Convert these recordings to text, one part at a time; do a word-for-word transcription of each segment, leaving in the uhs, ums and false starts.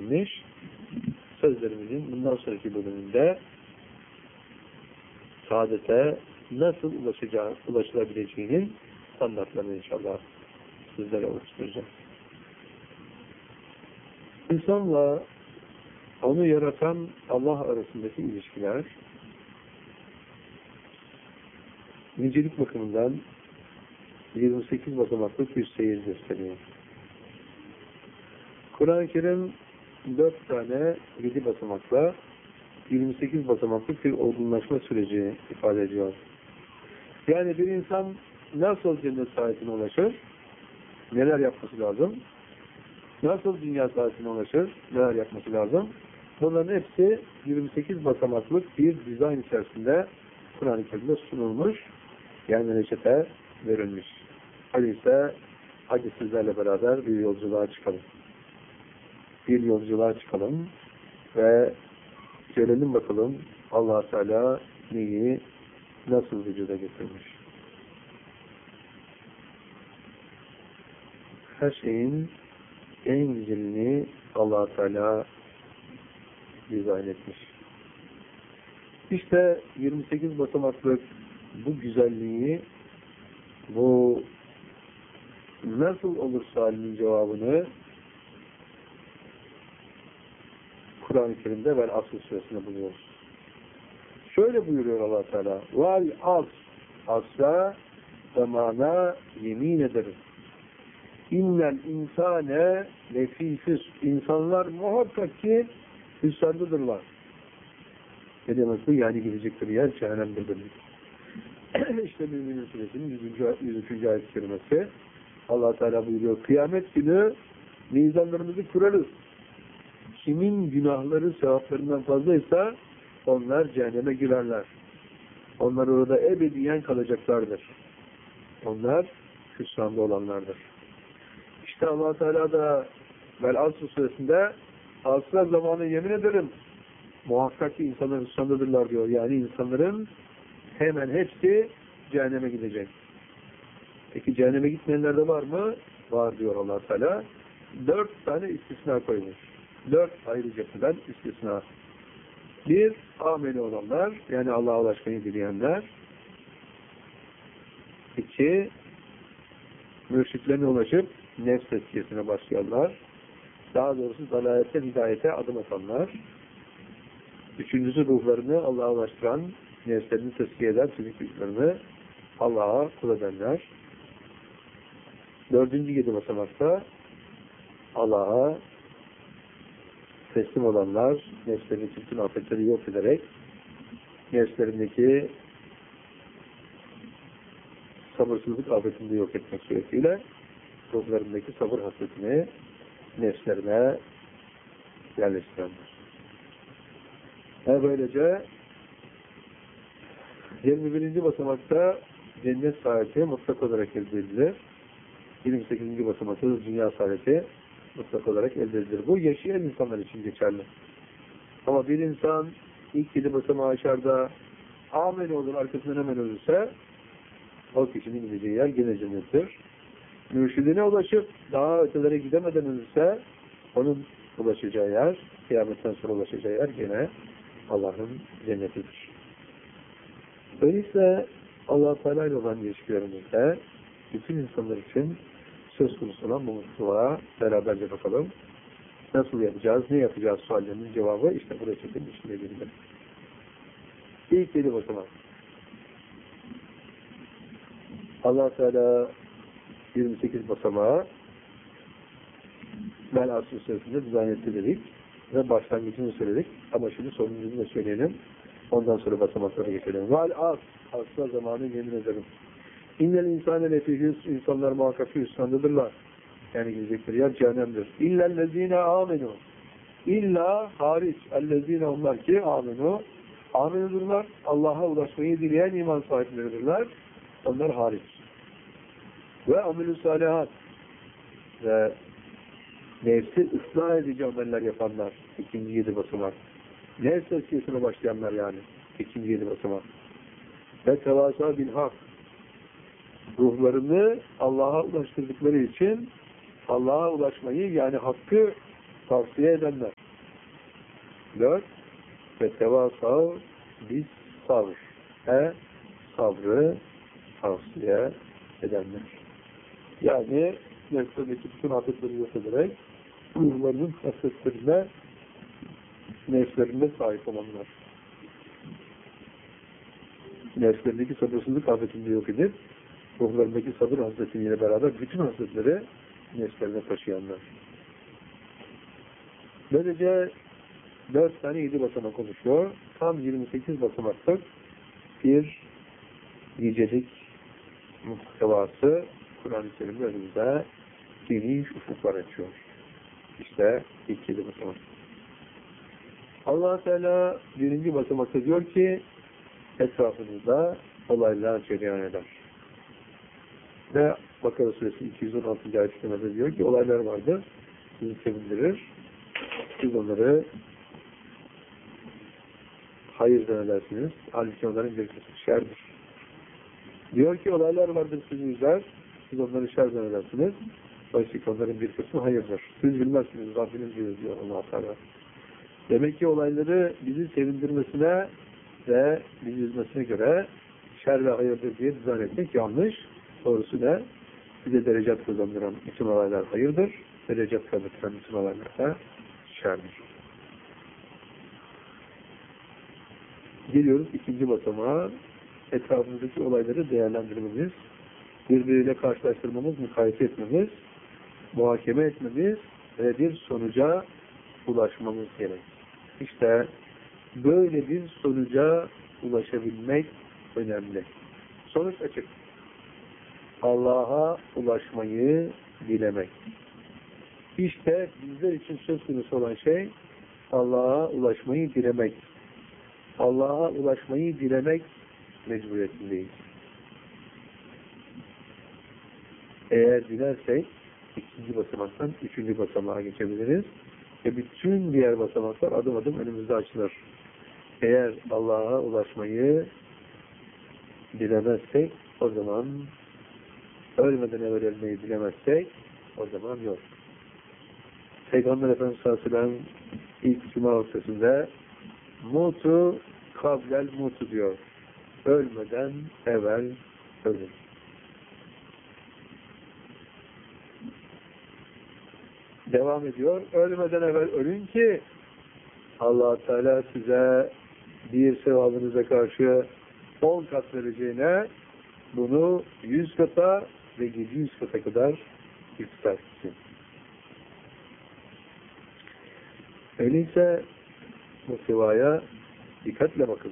edilmiş. Sözlerimizin bundan sonraki bölümünde saadete nasıl ulaşacağı, ulaşılabileceğinin standartlarını inşallah sizlere oluşturacağım. İnsanla onu yaratan Allah arasındaki ilişkiler nicelik bakımından yirmi sekiz basamaklı bir seyir gösteriyor. Kur'an-ı Kerim dört tane yedi basamakla yirmi sekiz basamaklı bir olgunlaşma süreci ifade ediyor. Yani bir insan nasıl cennet saadetine ulaşır? Neler yapması lazım? Nasıl dünya saadetine ulaşır? Neler yapması lazım? Bunların hepsi yirmi sekiz basamaklık bir dizayn içerisinde Kur'an-ı Kerim'de sunulmuş, yani reçete verilmiş. Hadi ise hadi sizlerle beraber bir yolculuğa çıkalım. Bir yolculuğa çıkalım ve görelim bakalım Allah Teala neyi nasıl vücuda getirmiş. Her şeyin en güzelini Allah Teala dizayn etmiş. İşte yirmi sekiz basamaklık bu güzelliği, bu nasıl olur sualinin cevabını Kur'an-ı Kerim'de ve Asr suresinde buluyoruz. Şöyle buyuruyor Allah Teala: "Vel asr, asra zamana yemin ederim. İnnel insane lefî hüsn. İnsanlar muhakkak ki hüsrandadırlar." Ne demek bu? Yani gidecektir yer cehennemdir demek. İşte Mü'minin suresinin yüz üçüncü ayet-i kerimesi. Allah Teala buyuruyor: "Kıyamet günü mizanlarımızı kurarız. Kimin günahları sevaplarından fazlaysa onlar cehenneme girerler. Onlar orada ebediyen kalacaklardır. Onlar hüsranda olanlardır." İşte Allah Teala da Vel Asr suresinde asra zamanı yemin ederim. Muhakkak ki insanlar hüsrandadırlar diyor. Yani insanların hemen hepsi cehenneme gidecek. Peki cehenneme gitmeyenler de var mı? Var diyor Allah Teala. Dört tane istisna koymuş. Dört ayrı cepheden istisna. Bir, ameli olanlar, yani Allah'a ulaşmayı dileyenler. İki, mürşitlerine ulaşıp nefs tezkiyesine başlayanlar. Daha doğrusu dalalete, hidayete adım atanlar. Üçüncüsü, ruhlarını Allah'a ulaştıran, nefslerini tezkiye eden tüzüklerini Allah'a kul edenler. Dördüncü yedi basamakta Allah'a teslim olanlar, nefslerindeki bütün afetleri yok ederek, nefslerindeki sabırsızlık afetini de yok etmek suretiyle, ruhlarındaki sabır hasretini nefslerine yerleştirenler. Ve böylece yirmi birinci basamakta cennet saadeti mutlak olarak elde edilir. yirmi sekizinci basamakta dünya saadeti mutlak olarak elde edilir. Bu yaşayan insanlar için geçerli. Ama bir insan ilk yedi basamağı aşağıda amel olur, arkasından hemen ölürse o kişinin gideceği yer gene cennettir. Mürşidine ulaşıp daha ötelere gidemeden ölürse onun ulaşacağı yer, kıyametten sonra ulaşacağı yer gene Allah'ın cennetidir. Öyleyse Allah Teala ile olan ilişkilerimizde bütün insanlar için söz konusu olan bu mutluluğa beraberce bakalım. Nasıl yapacağız, ne yapacağız suallerinin cevabı işte bu reçetenin içinde verilir. İlk yedi basamak. Allah Teala yirmi sekiz basamağı Vel Asr suresinde dizayn etti dedik ve başlangıcını söyledik. Ama şimdi sonuncunu da söyleyelim. Ondan sonra basamaklara geçelim. Vel Asr, asla zamanı yemin ederim. İnnel insane lefî hüsn. İnsanlar muhakkak hüsrandadırlar. Yani gidecekleri yer cehennemdir. İllellezîne âmenû. İlla hariç. Ellezîne onlar ki âmenû. Âmenûdurlar. Allah'a ulaşmayı dileyen iman sahipleridirler. Onlar hariç. Ve amelü salihat. Ve nefsi ıslah edici ameller yapanlar. İkinci yedi basamak. Nefs tezkiyesine başlayanlar yani. İkinci yedi basamak. Ve tevâsâ bil hak. Ruhlarını Allah'a ulaştırdıkları için Allah'a ulaşmayı, yani hakkı tavsiye edenler. Dört, ve tevasav biz sabr. E, sabrı tavsiye edenler. Yani nefsindeki bütün afetleri yok ederek ruhlarının hasretlerine, nefslerine sahip olanlar. Nefslerindeki sabırsızlık afetini yok edip ruhlarındaki sabır hasretiyle beraber bütün hasretleri nefslerine taşıyanlar. Böylece dört tane yedi basamak konuşuyor. Tam yirmi sekiz basamaklık bir nicelik muhtevası Kur'an-ı Kerim'de önümüze geniş ufuklar açıyor. İşte ilk yedi basamak. Allah Teala birinci basamakta diyor ki etrafınızda olaylar cereyan eder. Ve Bakara Suresi iki yüz on altıncı ayet-i diyor ki olaylar vardır, sizi sevindirir, siz onları hayır zannedersiniz, halbuki onların bir kısmı şerdir. Diyor ki olaylar vardır sizi üzer, siz onları şer zannedersiniz, oysa onların bir kısmı hayırdır. Siz bilmezsiniz, Rabbiniz bilir diyor Allah Teala. Demek ki olayları bizi sevindirmesine ve bizi üzmesine göre şer ve hayırdır diye dizayn etmek yanlış. Doğrusu ne? Bize derecat kazandıran bütün olaylar hayırdır, derecat kazandıran bütün olaylar da şerdir. Geliyoruz ikinci basamağa. Etrafımızdaki olayları değerlendirmemiz, birbiriyle karşılaştırmamız, mukayese etmemiz, muhakeme etmemiz ve bir sonuca ulaşmamız gerek. İşte böyle bir sonuca ulaşabilmek önemli. Sonuç açık. Allah'a ulaşmayı dilemek. İşte bizler için söz konusu olan şey Allah'a ulaşmayı dilemek. Allah'a ulaşmayı dilemek mecburiyetindeyiz. Eğer dilersek ikinci basamaktan üçüncü basamağa geçebiliriz. Ve bütün diğer basamaklar adım adım önümüzde açılır. Eğer Allah'a ulaşmayı dilemezsek o zaman ölmeden evvel ölmeyi dilemezsek o zaman yok. Peygamber Efendimiz sallallahu aleyhi ve sellem ilk cuma hutbesinde mutu kablel mutu diyor. Ölmeden evvel ölün. Devam ediyor. Ölmeden evvel ölün ki Allah Teala size bir sevabınıza karşı on kat vereceğine bunu yüz kata ve yedi yüz kata kadar yükseltsin. Öyleyse bu sevaya dikkatle bakın.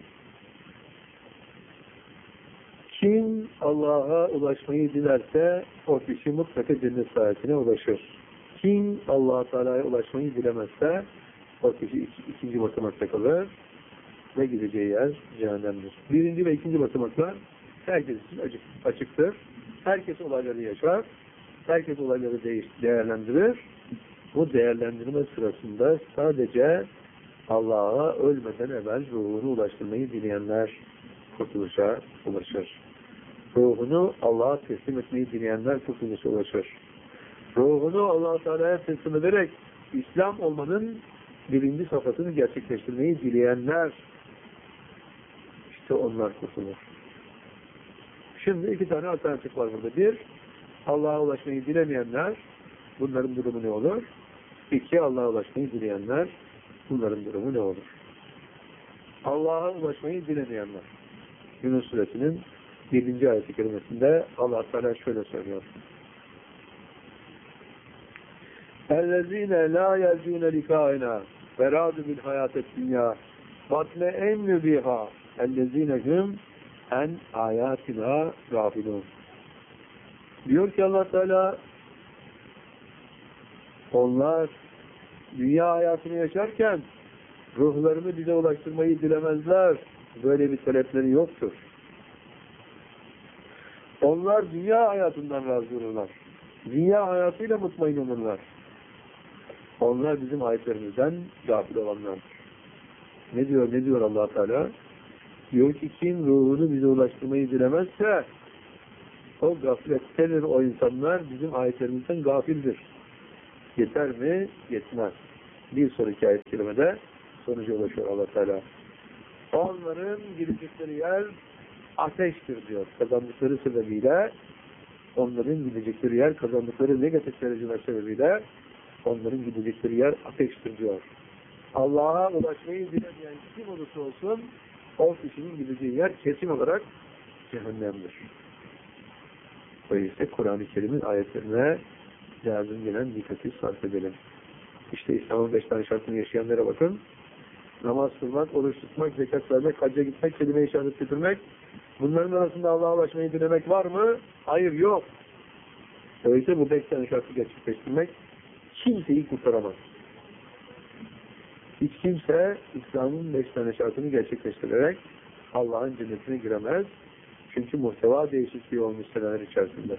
Kim Allah'a ulaşmayı dilerse o kişi mutlaka cennet saadetine ulaşır. Kim Allah-u Teala'ya ulaşmayı dilemezse o kişi iki, ikinci basamakta kalır ve gideceği yer cehennemdir. Birinci ve ikinci basamaklar herkes için açık, açıktır. Herkes olayları yaşar. Herkes olayları değiş, değerlendirir. Bu değerlendirme sırasında sadece Allah'a ölmeden evvel ruhunu ulaştırmayı dileyenler kurtuluşa ulaşır. Ruhunu Allah'a teslim etmeyi dileyenler kurtuluşa ulaşır. Ruhunu Allah-u Teala'ya teslim ederek İslam olmanın birinci safhatını gerçekleştirmeyi dileyenler işte onlar kurtulur. Şimdi iki tane alternatif var burada. Bir, Allah'a ulaşmayı dilemeyenler, bunların durumu ne olur? İki, Allah'a ulaşmayı dileyenler, bunların durumu ne olur? Allah'a ulaşmayı dilemeyenler. Yunus Suresinin birinci ayet-i kerimesinde Allah Teala şöyle söylüyor. اَلَّذ۪ينَ لَا يَرْجُونَ لِكَائِنَا وَرَادُ بِالْحَيَاةِ الدُّنْيَا وَاتْمَئَنُّ بِهَا اَلَّذ۪ينَ هُمْ اَنْ آيَاتِنَا غَافِلُونَ. Diyor ki Allah Teala, onlar dünya hayatını yaşarken ruhlarını bize ulaştırmayı dilemezler. Böyle bir talepleri yoktur. Onlar dünya hayatından razı olurlar. Dünya hayatıyla mutmain olurlar. Onlar bizim ayetlerimizden gafil olanlardır. Ne diyor, ne diyor Allah Teala? Diyor ki kim ruhunu bize ulaştırmayı dilemezse o gaflettedir o insanlar, bizim ayetlerimizden gafildir. Yeter mi? Yetmez. Bir sonraki ayet-i kerimede sonuca ulaşıyor Allah Teala. Onların gidecekleri yer ateştir diyor. Kazandıkları sebebiyle onların gidecekleri yer, kazandıkları negatif dereceler sebebiyle onların gidecekleri yer ateştir diyor. Allah'a ulaşmayı dilemeyen kim olursa olsun o kişinin gideceği yer kesin olarak cehennemdir. Öyleyse Kur'an-ı Kerim'in ayetlerine lazım gelen dikkati sarf edelim. İşte İslam'ın beş tane şartını yaşayanlara bakın. Namaz kılmak, oruç tutmak, zekat vermek, hacca gitmek, kelime-i şehadet getirmek. Bunların arasında Allah'a ulaşmayı dilemek var mı? Hayır, yok. Öyleyse bu beş tane şartı gerçekleştirmek kimseyi kurtaramaz. Hiç kimse İslam'ın beş tane şartını gerçekleştirerek Allah'ın cennetine giremez. Çünkü muhteva değişikliği olmuş seneler içerisinde.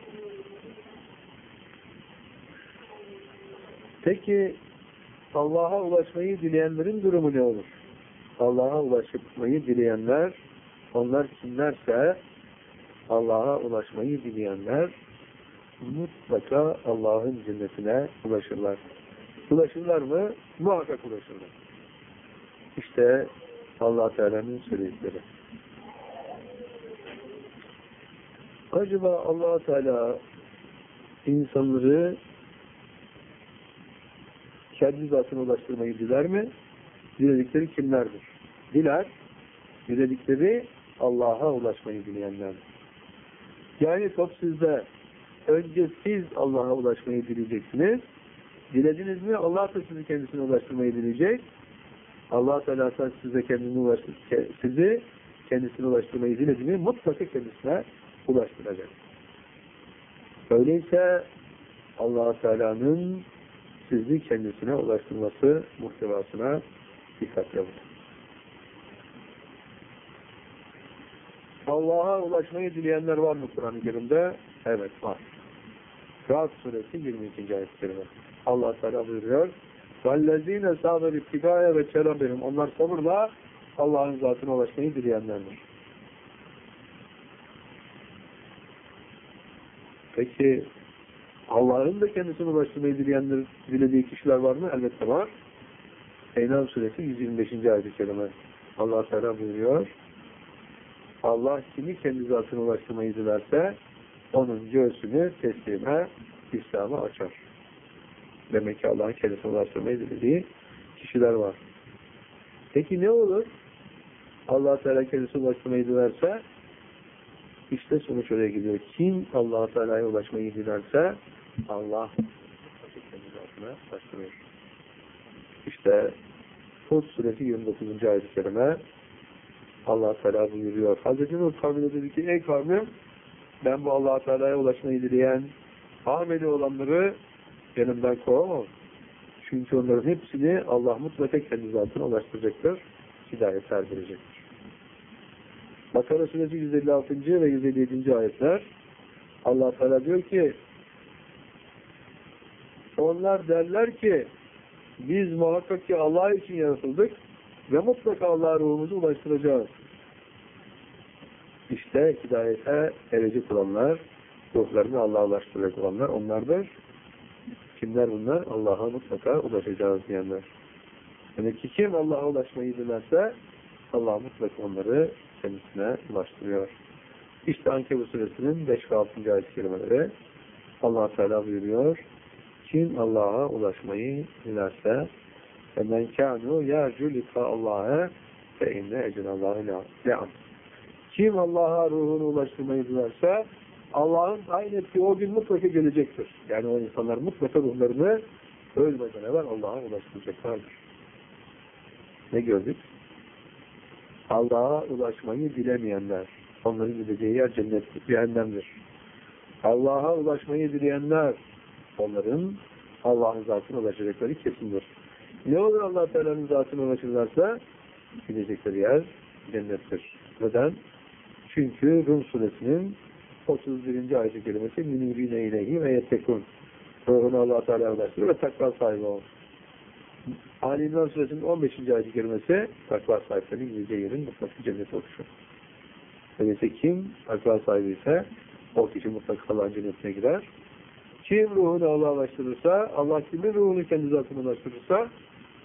Peki Allah'a ulaşmayı dileyenlerin durumu ne olur? Allah'a ulaşmayı dileyenler, onlar kimlerse Allah'a ulaşmayı dileyenler mutlaka Allah'ın cennetine ulaşırlar. Ulaşırlar mı? Muhakkak ulaşırlar. İşte Allah Teala'nın söyledikleri. Acaba Allah Teala insanları kendi zatına ulaştırmayı diler mi? Diledikleri kimlerdir? Diler, diledikleri Allah'a ulaşmayı dileyenlerdir. Yani top sizde. Önce siz Allah'a ulaşmayı dileyeceksiniz. Dilediniz mi? Allah da sizi kendisine ulaştırmayı dileyecek. Allah Teala size kendini ulaştır, sizi kendisine ulaştırmayı diledi mi? Mutlaka kendisine ulaştıracak. Öyleyse Allah Teala'nın sizi kendisine ulaştırması muhtevasına dikkatle bakın. Allah'a ulaşmayı dileyenler var mı Kur'an-ı Kerim'de? Evet, var. Ra'd suresi yirmi ikinci ayet-i kerime. Allah Teala buyuruyor. وَالَّذ۪ينَ سَابَرِ ابْتِغَاءَ وَكَرَمِهِمْ Onlar sabırla Allah'ın zatına ulaşmayı dileyenlerdir. Peki Allah'ın da kendisine ulaştırmayı dileyenler, dilediği kişiler var mı? Elbette var. En'am suresi yüz yirmi beşinci ayet-i kerime. Allah Teala buyuruyor. Allah kimi kendi zatına ulaştırmayı dilerse onun göğsünü teslime, İslam'a açar. Demek ki Allah'ın kendisine ulaştırmayı dilediği kişiler var. Peki ne olur? Allah Teala kendisine ulaştırmayı dilerse işte sonuç oraya gidiyor. Kim Allah Teala'ya ulaşmayı dilerse Allah kendi zatına ulaştırıyor. İşte Hud suresi yirmi dokuzuncu ayet-i kerime Allah Teala buyuruyor. Hazreti Nuh kavmine dedi ki ey kavmim ben bu Allah Teala'ya ulaşmayı dileyen ameli olanları yanımdan kovamam. Çünkü onların hepsini Allah mutlaka kendi zatına ulaştıracaktır. Hidayet erdirecektir. Bakara suresi yüz elli altıncı ve yüz elli yedinci ayetler Allah Teala diyor ki onlar derler ki biz muhakkak ki Allah için yaratıldık ve mutlaka Allah'a ruhumuzu ulaştıracağız. İşte hidayete erecek olanlar, ruhlarını Allah'a ulaştıracak olanlar onlardır. Kimler bunlar? Allah'a mutlaka ulaşacağız diyenler. Demek ki kim Allah'a ulaşmayı dilerse Allah mutlaka onları kendisine ulaştırıyor. İşte Ankebut suresinin beş ve altıncı ayet-i kerimeleri Allah Teala buyuruyor. Kim Allah'a ulaşmayı dilerse فَمَنْ كَانُوا يَرْجُ لِقَاءَ اللّٰهَ فَاِنَّ اَجْنَ اللّٰهِ لَعَنْ Kim Allah'a ruhunu ulaştırmayı dilerse Allah'ın tayin ettiği o gün mutlaka gelecektir. Yani o insanlar mutlaka ruhlarını ölmeden evvel Allah'a ulaştıracaklardır. Ne gördük? Allah'a ulaşmayı dilemeyenler, onların gideceği yer cennet, cehennemdir. Allah'a ulaşmayı dileyenler, onların Allah'ın zatına ulaşacakları kesindir. Ne olur Allah Teala'nın zatına ulaşırlarsa gidecekleri yer cennettir. Neden? Çünkü Rum suresinin otuz birinci ayet-i kerimesi minibine ileyhi ve yettekun. Ruhunu Allah Teala'ya ulaştırır ve takva sahibi olur. Ali İmran suresinin on beşinci ayet-i kerimesi takva sahiplerinin gideceği yerin mutlaka cennet oluşur. Öyleyse kim takva sahibi ise o kişi mutlaka Allah'ın cennetine gider. Kim ruhunu Allah'a ulaştırırsa, Allah kimin ruhunu kendi zatına ulaştırırsa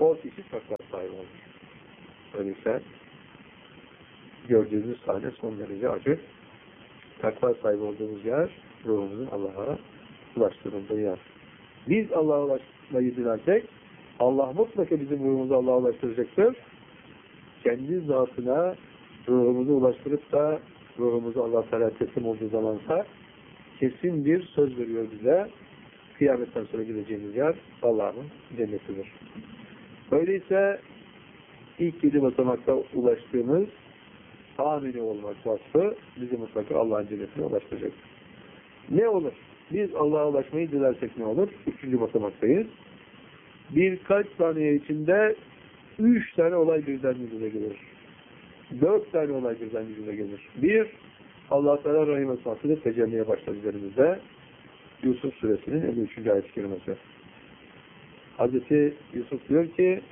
o kişi takva sahibi olur. Öyleyse gördüğümüz sahne son derece acı. Takva sahibi olduğumuz yer, ruhumuzun Allah'a ulaştırıldığı yer. Biz Allah'a ulaşmayı dilersek, Allah mutlaka bizim ruhumuzu Allah'a ulaştıracaktır. Kendi zatına ruhumuzu ulaştırıp da ruhumuzu Allah Teala teslim olduğu zamansa kesin bir söz veriyor bize. Kıyametten sonra gideceğimiz yer Allah'ın cennetidir. Öyleyse ilk yedi basamakta ulaştığımız amini olmak vasfı bizi mutlaka Allah'ın cennetine ulaştıracak. Ne olur? Biz Allah'a ulaşmayı dilersek ne olur? Üçüncü basamaktayız. Birkaç saniye içinde üç tane olay birden yüzüne gelir. Dört tane olay birden yüzüne gelir. Bir, Allah Teala Rahim esmasıyla tecelliye başlar üzerimizde. Yusuf suresinin elli üçüncü ayet-i kerimesi. Hazreti Yusuf diyor ki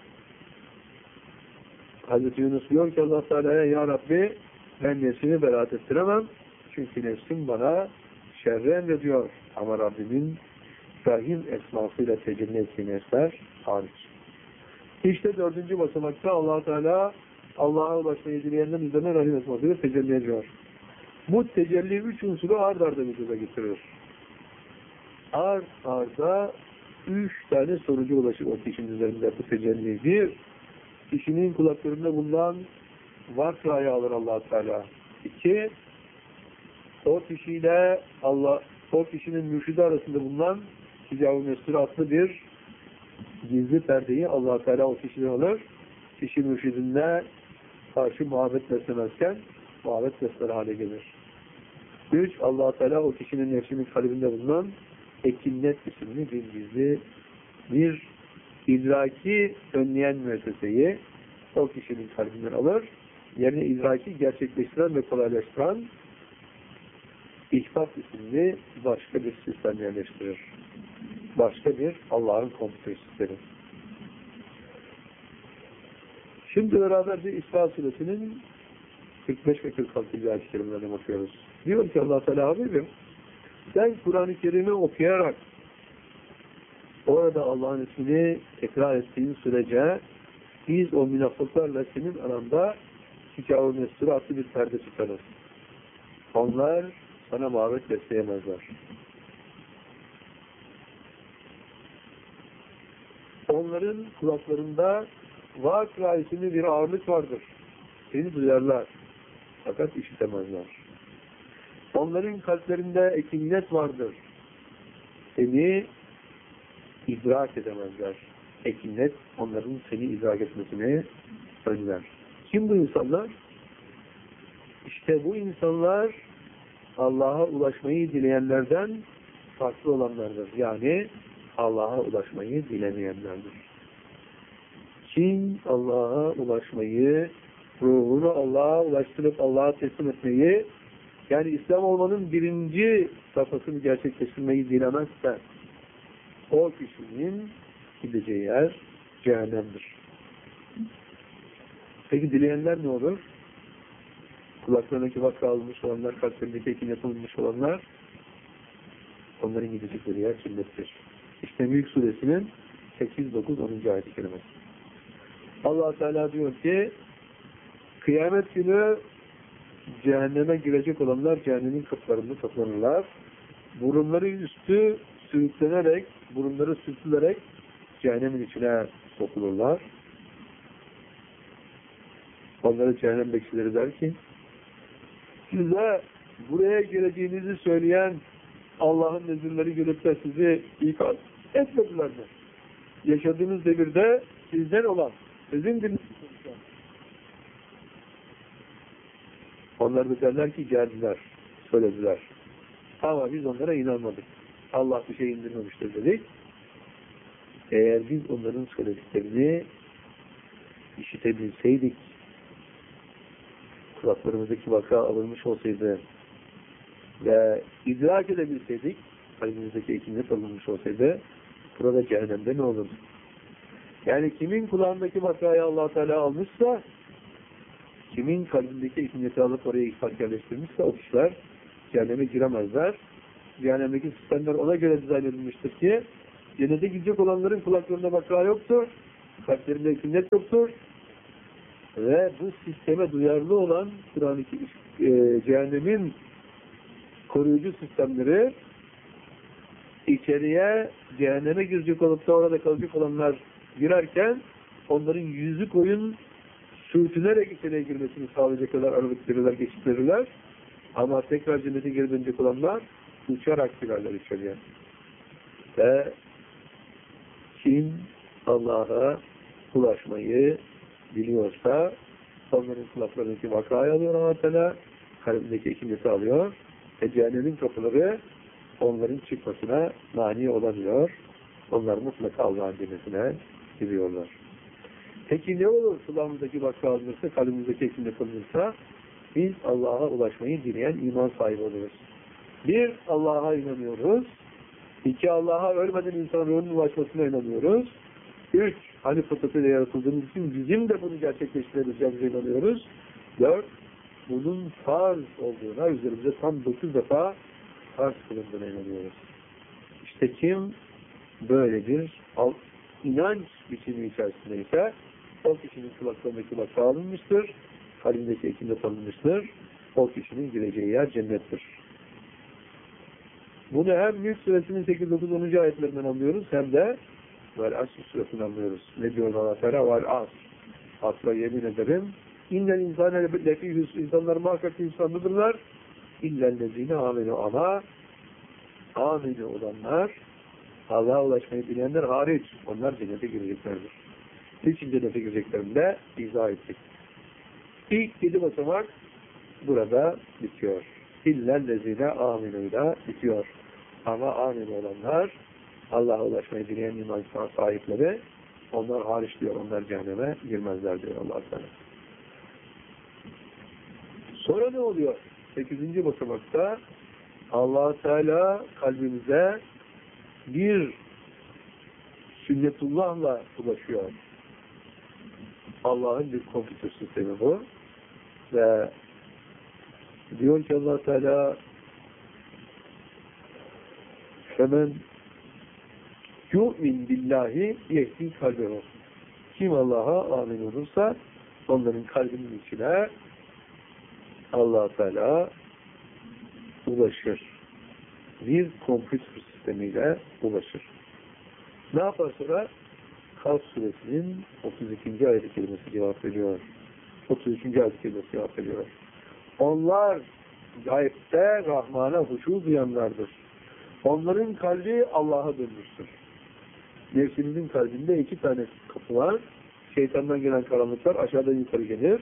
Hazreti Yunus diyor ki Allah Teala'ya ya Rabbi ben nefsimi beraat ettiremem. Çünkü nefsim bana şerri emrediyor. Ama Rabbimin Rahim esmasıyla tecelli ettiği nefsler hariç. İşte dördüncü basamakta Allah Teala Allah'a ulaşmayı dileyenlerin üzerine Rahim esmasıyla tecelli ediyor. Bu tecelli üç unsuru ard arda vücuda getirir. Ard arda üç tane sonuca ulaşır o kişinin üzerinde bu tecelli. Bir, kişinin kulaklarında bulunan vakayı alır Allah Teala. İki, o kişiyle Allah, o kişinin mürşidi arasında bulunan Hicab-ı Mestur adlı bir gizli perdeyi Allah Teala o kişiden alır. Kişi mürşidine karşı muhabbet beslemezken muhabbet besler hale gelir. Üç, Allah Teala o kişinin nefsinin kalbinde bulunan ekinnet isimli bir gizli bir idraki önleyen müesseseyi o kişinin kalbinden alır. Yerine idraki gerçekleştiren ve kolaylaştıran İhfaz isimli başka bir sistem yerleştirir. Başka bir Allah'ın kompütür sistemi. Şimdi beraber bir İsra suresinin kırk beş ve kırk altı ayet-i kerimelerini okuyoruz. Diyor ki Allah Teala Habibim, sen Kur'an-ı Kerim'i okuyarak orada Allah'ın ismini tekrar ettiğin sürece biz o münafıklarla senin aranda Hicab-ı Mestur adlı bir perde tutarız. Onlar sana muhabbet besleyemezler. Onların kulaklarında vakra isimli bir ağırlık vardır. Seni duyarlar. Fakat işitemezler. Onların kalplerinde ekinnet vardır. Seni idrak edemezler. Ekinnet onların seni idrak etmesini önler. Kim bu insanlar? İşte bu insanlar Allah'a ulaşmayı dileyenlerden farklı olanlardır. Yani Allah'a ulaşmayı dilemeyenlerdir. Kim Allah'a ulaşmayı, ruhunu Allah'a ulaştırıp Allah'a teslim etmeyi, yani İslam olmanın birinci safhasını gerçekleştirmeyi dilemezse, o kişinin gideceği yer cehennemdir. Peki dileyenler ne olur? Kulaklarındaki vakka alınmış olanlar, kalplerindeki ekin yapılmış olanlar, onların gidecekleri yer cennettir. İşte Mülk Suresinin sekiz, dokuz, onuncu ayet-i kerimesi. Allah Teala diyor ki, kıyamet günü cehenneme girecek olanlar cehennemin kapılarında toplanırlar. Burunları üstü sürüklenerek, burunları sürtülerek cehennemin içine sokulurlar. Onlara cehennem bekçileri der ki, size buraya geleceğinizi söyleyen Allah'ın nezirleri gelip de sizi ikaz etmediler mi? Yaşadığınız devirde sizden olan, sizin dininiz. Onlar da derler ki geldiler, söylediler. Ama biz onlara inanmadık. Allah bir şey indirmemiştir dedik. Eğer biz onların söylediklerini işitebilseydik, kulaklarımızdaki vaka alınmış olsaydı ve idrak edebilseydik, kalbimizdeki ekinlik alınmış olsaydı, burada cehennemde ne olurdu? Yani kimin kulağındaki vakayı Allah Teala almışsa, kimin kalbindeki ekinliği alıp oraya ihfak yerleştirmişse o kişiler cehenneme giremezler. Cehennemdeki sistemler ona göre dizayn edilmiştir ki cennete gidecek olanların kulaklarında vaka yoktur. kalplerinde hükümlet yoktur. Ve bu sisteme duyarlı olan Kur'an-ı e, cehennemin koruyucu sistemleri içeriye cehenneme girecek olup da orada kalacak olanlar girerken onların yüzü koyun sürtünerek içeriye girmesini sağlayacak kadar aralık verirler, geçit verirler. Ama tekrar cennete geri dönecek olanlar uçarak girerler içeriye. Ve kim Allah'a ulaşmayı biliyorsa onların kulaklarındaki vakayı alıyor Allah Teala, kalbindeki hikmeti alıyor ve cehennemin kapıları onların çıkmasına mani olamıyor. Onlar mutlaka Allah'ın cennetine giriyorlar. Peki ne olur kulağımızdaki vaka alınırsa, kalbimizdeki hikmet alınırsa? Biz Allah'a ulaşmayı dileyen iman sahibi oluruz. Bir, Allah'a inanıyoruz. İki, Allah'a ölmeden insan ruhunun ulaşmasına inanıyoruz. Üç, hani fıtratıyla yaratıldığımız için bizim de bunu gerçekleştirebileceğimize inanıyoruz. Dört, bunun farz olduğuna, üzerimize tam dokuz defa farz kılındığına inanıyoruz. İşte kim böyle bir inanç biçimi içerisindeyse o kişinin kulaklarındaki vaka alınmıştır, kalbindeki hikmet alınmıştır, o kişinin gireceği yer cennettir. Bunu hem Mülk Suresinin sekiz dokuz onuncu ayetlerinden anlıyoruz, hem de Vel Asr Suresi'nden anlıyoruz. Ne diyor Allah Teala? Vel Asr. Asla yemin ederim. İnnel insane lefi hüsn. İnsanlar muhakkak hüsnandadırlar. İllellezine amenu, ama amenu olanlar, Allah'a ulaşmayı bilenler hariç, onlar cennete gireceklerdir. Niçin cennete gireceklerinde izah ettik. İlk yedi basamak burada bitiyor. İllellezine aminuyla bitiyor. Ama amin olanlar, Allah'a ulaşmayı dileyen iman sahipleri, onlar hariç diyor, onlar cehenneme girmezler diyor Allah Teala. Sonra ne oluyor? Sekizinci basamakta Allah Teala kalbimize bir sünnetullah'la ulaşıyor. Allah'ın bir kompütür sistemi bu. Ve diyor ki Allah Teala hemen yu'min billahi yehdi kalbehu. Kim Allah'a amin olursa onların kalbinin içine Allah Teala ulaşır. Bir kompütür sistemiyle ulaşır. Ne yapar sonra? Kaf suresinin otuz ikinci ayet-i kerimesi cevap veriyor. otuz üçüncü ayet-i kerimesi cevap veriyor. Onlar gayipte Rahman'a huşu duyanlardır. Onların kalbi Allah'a dönmüştür. Nefsimizin kalbinde iki tane kapı var. Şeytandan gelen karanlıklar aşağıdan yukarı gelir.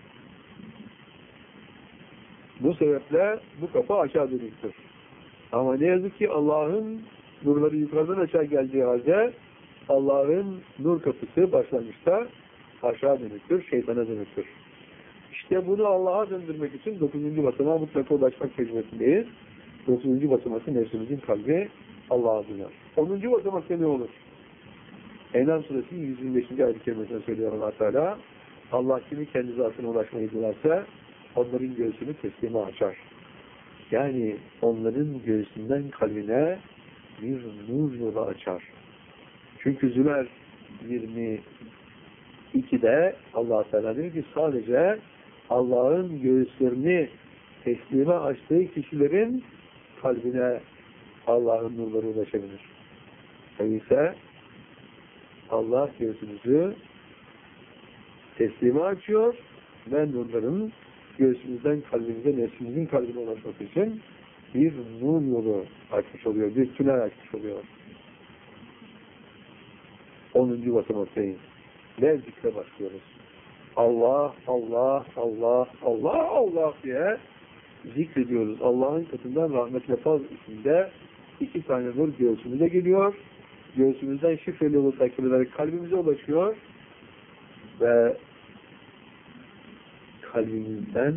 Bu sebeple bu kapı aşağı dönüktür. Ama ne yazık ki Allah'ın nurları yukarıdan aşağı geldiği halde Allah'ın nur kapısı başlangıçta aşağı dönüktür, şeytana dönüktür. İşte bunu Allah'a döndürmek için dokuzuncu basamağa mutlaka ulaşmak mecburiyetindeyiz. dokuzuncu basamakta nefsimizin kalbi Allah'a döner. onuncu basamakta ne olur? En'am suresinin yüz yirmi beşinci ayet-i kerimesine söylüyor Allah Teala. Allah kimi kendi zatına ulaşmayı dilerse onların göğsünü teslime açar. Yani onların göğsünden kalbine bir nur yolu açar. Çünkü Zümer yirmi ikide Allah Teala diyor ki sadece Allah'ın göğüslerini teslime açtığı kişilerin kalbine Allah'ın nurları ulaşabilir. Öyleyse Allah göğsümüzü teslime açıyor ve nurların göğsümüzden kalbimize, nefsimizin kalbine ulaşması için bir nur yolu açmış oluyor, bir tünel açmış oluyor. onuncu basamaktayız. Ve zikre başlıyoruz. Allah, Allah, Allah, Allah, Allah diye zikrediyoruz. Allah'ın katından rahmet ve faz içinde iki tane nur göğsümüze geliyor. Göğsümüzden şifreli yolu takip ederek kalbimize ulaşıyor. Ve kalbimizden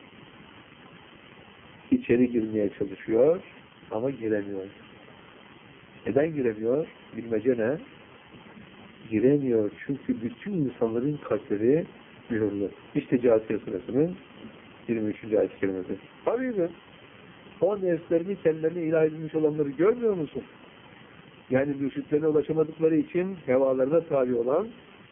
içeri girmeye çalışıyor ama giremiyor. Neden giremiyor? Bilmece ne? Giremiyor çünkü bütün insanların kalpleri mühürlü. İşte Câsiye Suresinin yirmi üçüncü ayet-i kerimesi. Tabii mi? O nefslerini kendilerine ilah edilmiş olanları görmüyor musun? Yani mürşitlerine ulaşamadıkları için hevalarına tabi olan,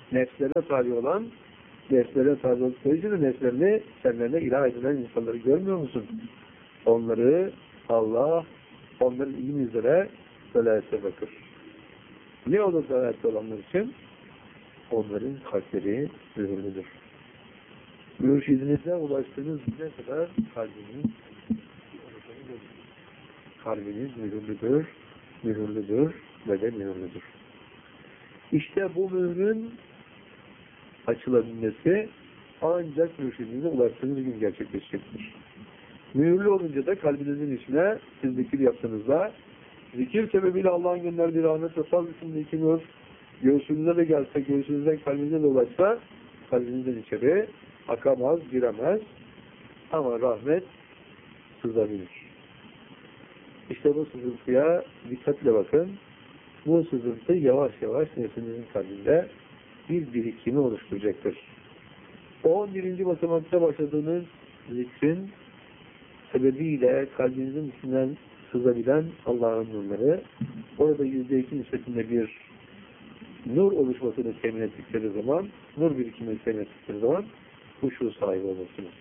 Nefslerine tabi olan, nefslerine tabi oldukları için de nefslerini kendilerine ilah edilen insanları görmüyor musun? Onları Allah, onların iyi üzere velayete bakır. Ne olur velayette olanlar için? Onların kalpleri mühürlüdür. Mürşidinize ulaştığınız güne kadar kalbiniz kalbiniz mühürlüdür, mühürlüdür ve de mühürlüdür. İşte bu mührün açılabilmesi ancak mürşidinize ulaştığınız gün gerçekleşecektir. Mühürlü olunca da kalbinizin içine siz zikir yaptığınızda zikir sebebiyle Allah'ın gönderdiği rahmet ve fazl içindeki nur göğsünüze de gelse, göğsünüzden kalbinize de ulaşsa kalbinizden içeri akamaz, giremez ama rahmet sızabilir. İşte bu sızıntıya dikkatle bakın. Bu sızıntı yavaş yavaş nefsinizin kalbinde bir birikimi oluşturacaktır. on birinci basamakta başladığınız zikrin sebebiyle kalbinizin içinden sızabilen Allah'ın nurları, orada yüzde iki nispetinde bir nur oluşmasını temin ettikleri zaman, nur birikimini temin ettikleri zaman huşu sahibi olursunuz.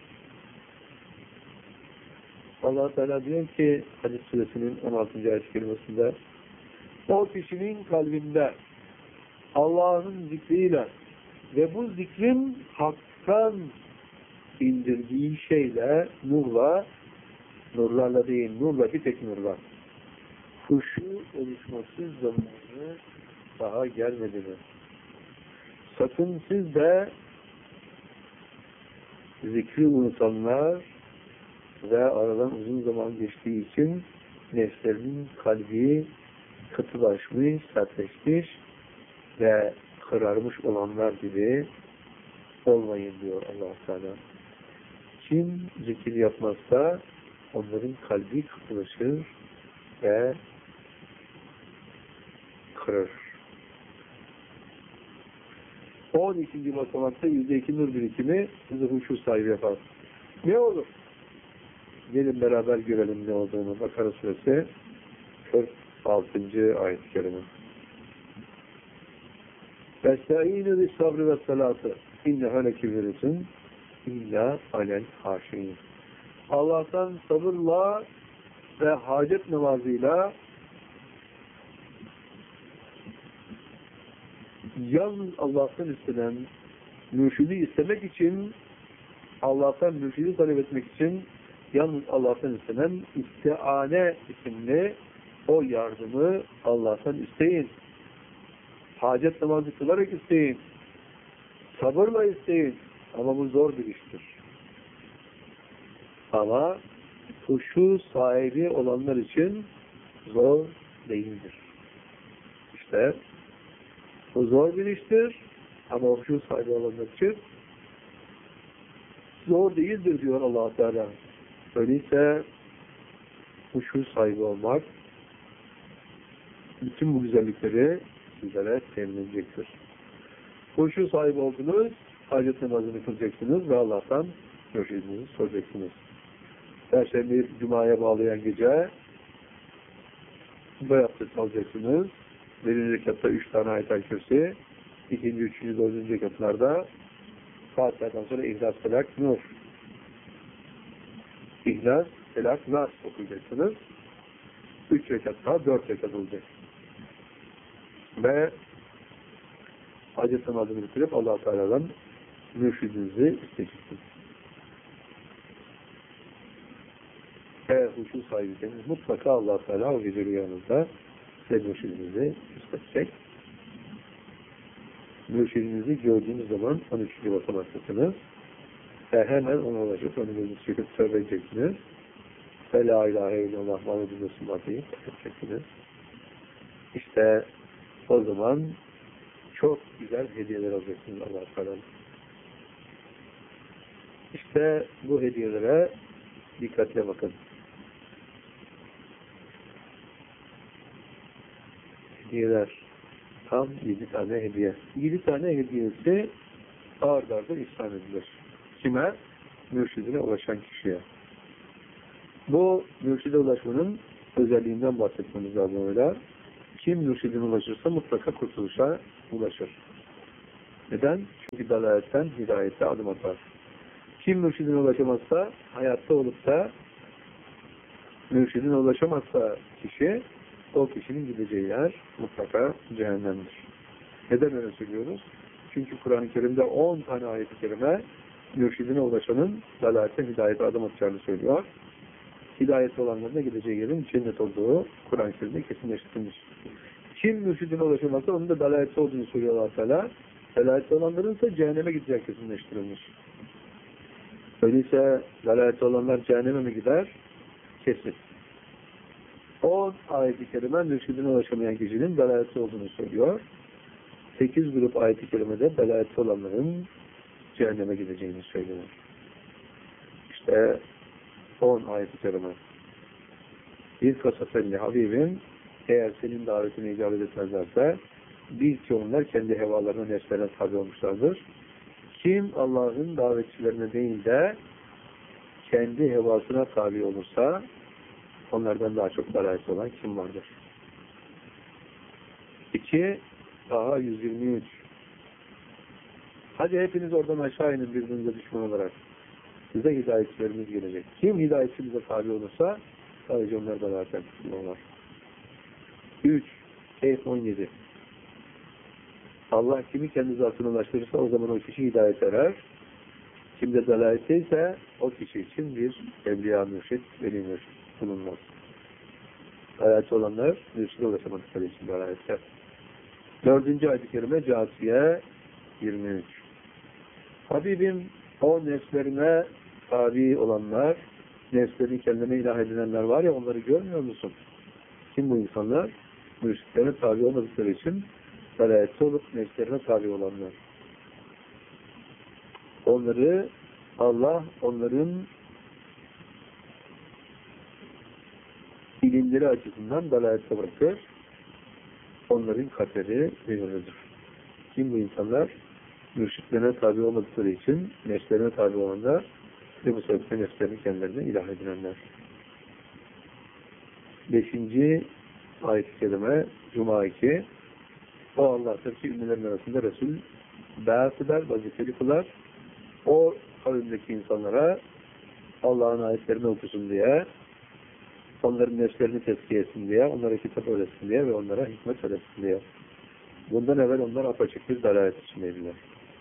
Allah Teala diyor ki Hadis suresinin on altıncı ayet-i kerimesinde o kişinin kalbinde Allah'ın zikriyle ve bu zikrin haktan indirdiği şeyle, nurla, nurlarla değil, nurla, bir tek nurla huşu oluşması zamanı daha gelmedi mi? Sakın siz de zikri unutanlar ve aradan uzun zaman geçtiği için nefslerinin kalbi katılaşmış, sertleşmiş ve kırarmış olanlar gibi olmayın diyor Allah Teala. Kim zikir yapmazsa onların kalbi katılaşır ve kırır. on ikinci basamakta yüzde iki nur birikimi sizi huşu sahibi yapar. Ne olur? Gelin beraber görelim ne olduğunu. Bakara suresi kırk altıncı ayet-i kerime. Vestâînü bis sabrı ve salâtı inneha lekibirüsün illa alel haşîn. Allah'tan sabırla ve hacet namazıyla yalnız Allah'tan istenen mürşidi istemek için, Allah'tan mürşidi talep etmek için yalnız Allah'tan istenen istiane isimli o yardımı Allah'tan isteyin. Hacet namazı kılarak isteyin. Sabırla isteyin. Ama bu zor bir iştir. Ama huşu sahibi olanlar için zor değildir. İşte bu zor bir iştir. Ama huşu sahibi olanlar için zor değildir diyor Allah Teala. Öyleyse huşu sahibi olmak bütün bu güzellikleri sizlere temin edecektir. Huşu sahibi oldunuz, hacet namazını kılacaksınız ve Allah'tan mürşidinizi soracaksınız. Perşembe Cuma'ya bağlayan gece bu abdest alacaksınız. Birinci rekatta üç tane ayet-el kürsi, ikinci, üçüncü, dördüncü rekatlarda Fatiha'dan sonra İhlas, Felak, Nur. İhlas, Felak, Nas okuyacaksınız. Üç rekat daha, dört rekat olacak. Ve hacet namazını bitirip Allah-u Teala'dan mürşidinizi isteyeceksiniz. Eğer huşu sahibiyseniz mutlaka Allah-u Teala o gece rüyanızda size mürşidinizi isteyecek. Mürşidinizi gördüğünüz zaman on üçüncü basamaktasınız. Ve hemen ona ulaşıp önünüzü çekip tövbe edeceksiniz. Ve la ilahe illallah Muhammed Resulullah deyip edeceksiniz. İşte o zaman çok güzel hediyeler alacaksınız Allah-u Teala'dan. İşte bu hediyelere dikkatle bakın. Hediyeler. Tam yedi tane hediye. Yedi tane hediyesi ağır darda ihsan edilir. Kime? Mürşidine ulaşan kişiye. Bu mürşide ulaşmanın özelliğinden bahsetmemiz lazım öyle. Kim mürşidine ulaşırsa mutlaka kurtuluşa ulaşır. Neden? Çünkü dalaletten hidayete adım atar. Kim mürşidine ulaşamazsa, hayatta olup da mürşidine ulaşamazsa kişi, o kişinin gideceği yer mutlaka cehennemdir. Neden öyle söylüyoruz? Çünkü Kur'an-ı Kerim'de on tane ayet-i kerime mürşidine ulaşanın dalaletten hidayete adım atacağını söylüyor. Hidayetli olanların da gideceği yerin cennet olduğu Kur'an-ı Kerim'de kesinleştirilmiş. Kim mürşidine ulaşamazsa onun da dalaletli olduğunu söylüyor Allah Teala. Dalaletli olanların ise cehenneme gideceği kesinleştirilmiş. Öyleyse dalaletli olanlar cehenneme mi gider? Kesin. on ayet-i kerime mürşidine ulaşamayan kişinin dalaletli olduğunu söylüyor. sekiz grup ayet-i kerimede dalaletli olanların cehenneme gideceğini söylüyor. İşte on ayet-i kerime. Bir kasafelli Habibim, eğer senin davetine icabet etmezlerse, bil ki onlar kendi hevalarına, nefslerine tabi olmuşlardır. Kim Allah'ın davetçilerine değil de kendi hevasına tabi olursa, onlardan daha çok dalalet olan kim vardır? iki Daha yüz yirmi üç. Hadi hepiniz oradan aşağı inin birbirinize düşman olarak. Size hidayetçilerimiz gelecek. Kim hidayetçimize tabi olursa sadece onlar da zaten olur. üç Keyf on yedi. Allah kimi kendi zatına ulaştırırsa o zaman o kişi hidayet erer. Kimde dalalette ise o kişi için bir evliya mürşid, veli mürşid bulunmaz. Dalalette olanlar mürşide ulaşamadıkları için dalalette. Dördüncü ayet-i kerime Câsiye yirmi üç. Habibim o nefslerine tabi olanlar, nefslerini kendine ilah edinenler var ya, onları görmüyor musun? Kim bu insanlar? Mürşitlerine tabi olmadıkları için dalalette olup nefslerine tabi olanlar. Onları Allah onların ilimleri açısından dalalette bırakır. Onların kaderi belirlidir. Kim bu insanlar? Mürşitlerine tabi olmadıkları için nefslerine tabi olanlar ve bu sebeple nefslerini kendilerine ilah edinenler. Beşinci ayet-i kerime Cuma iki. O Allah'tır ki ünlülerin arasında Resul be'as eder, vazifeli kılar. O kavimdeki insanlara Allah'ın ayetlerini okusun diye, onların nefslerini tezkiye etsin diye, onlara kitap öğretsin diye ve onlara hikmet öğretsin diye. Bundan evvel onlar apaçık bir dalalet içindeydiler.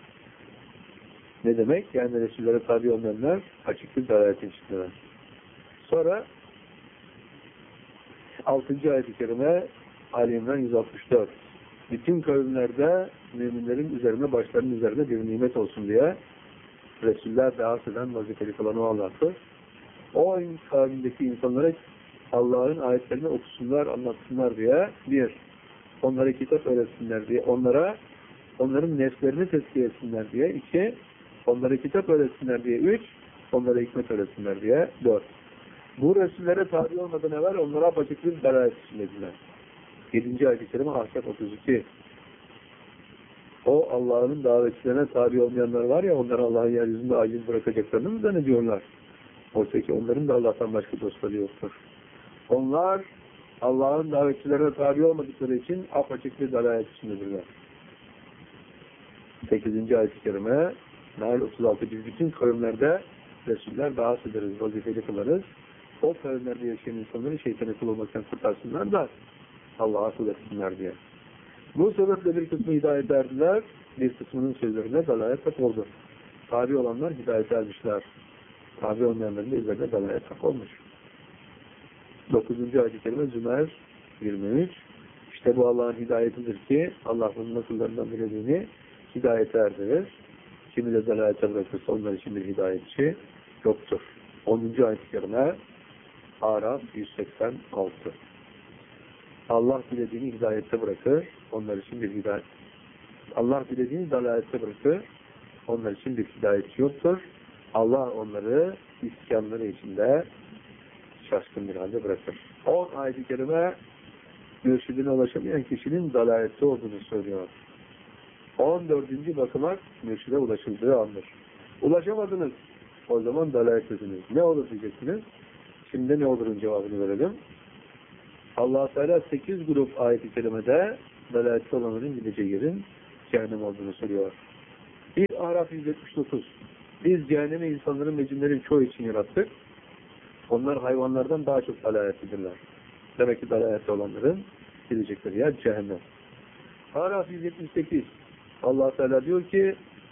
Ne demek? Yani Resullere tabi olmayanlar açık bir dalaletin içindeler. Sonra altıncı ayet-i kerime Ali İmran yüz altmış dört. Bütün kavimlerde müminlerin üzerine, başlarının üzerine bir nimet olsun diye Resuller be'as eden, vazifeli kılan o Allah'tır. O kavimdeki insanlara Allah'ın ayetlerini okusunlar, anlatsınlar diye bir, onlara kitap öğretsinler diye, onlara onların nefslerini tezkiye etsinler diye iki, onlara kitap öğretsinler diye üç, onlara hikmet öğretsinler diye dört. Bu Resullere tabi olmadan evvel onlara apaçık bir dalalet içindediler. yedinci ayet-i kerime Ahzab otuz iki. O Allah'ın davetçilerine tabi olmayanlar var ya, onları Allah'ın yeryüzünde aciz bırakacaklarını mı zannediyorlar? Oysa ki onların da Allah'tan başka dostları yoktur. Onlar Allah'ın davetçilerine tabi olmadıkları için apaçık bir dalalet içindedirler. sekizinci ayet-i kerime Nahl otuz altı. Biz bütün kavimlerde Resuller be'as ederiz, vazifeli kılarız. O kavimlerde yaşayan insanları şeytana kul olmaktan kurtarsınlar da Allah'a kul etsinler diye. Bu sebeple bir kısmı hidayet erdiler, bir kısmının sözlerine dalalet hak oldu. Tabi olanlar hidayet ermişler. Tabi olmayanların da üzerine dalalet hak olmuş. dokuzuncu ayet-i kerime Zümer yirmi üç. İşte bu Allah'ın hidayetidir ki Allah bunun nasıllarından dilediğini hidayete erdirir. Kimi de dalalete bırakırsa onlar için bir hidayetçi yoktur. onuncu ayet-i kerime Araf yüz seksen altı. Allah dilediğini hidayette bırakır, onlar için bir hidayet. Allah dilediğini dalalette bırakır, onlar için bir hidayetçi yoktur. Allah onları isyanları içinde şaşkın bir halde bırakır. on ayet-i kerime mürşidine ulaşamayan kişinin dalalette olduğunu söylüyor. on dördüncü basamak mürşide ulaşıldığı andır. Ulaşamadınız, o zaman dalaletlisiniz. Ne olur diyeceksiniz? Şimdi ne olurun cevabını verelim. Allah Teala sekiz grup ayet-i kerimede dalalette olanların gideceği yerin cehennem olduğunu söylüyor. Bir Araf yüz yetmiş dokuz. Biz cehennemi insanların ve cinlerin çoğu için yarattık. Onlar hayvanlardan daha çok dalaletlidirler. Demek ki dalaletli olanların gidecekleri yer cehennem. Araf yüz yetmiş sekiz. Allah Teala diyor ki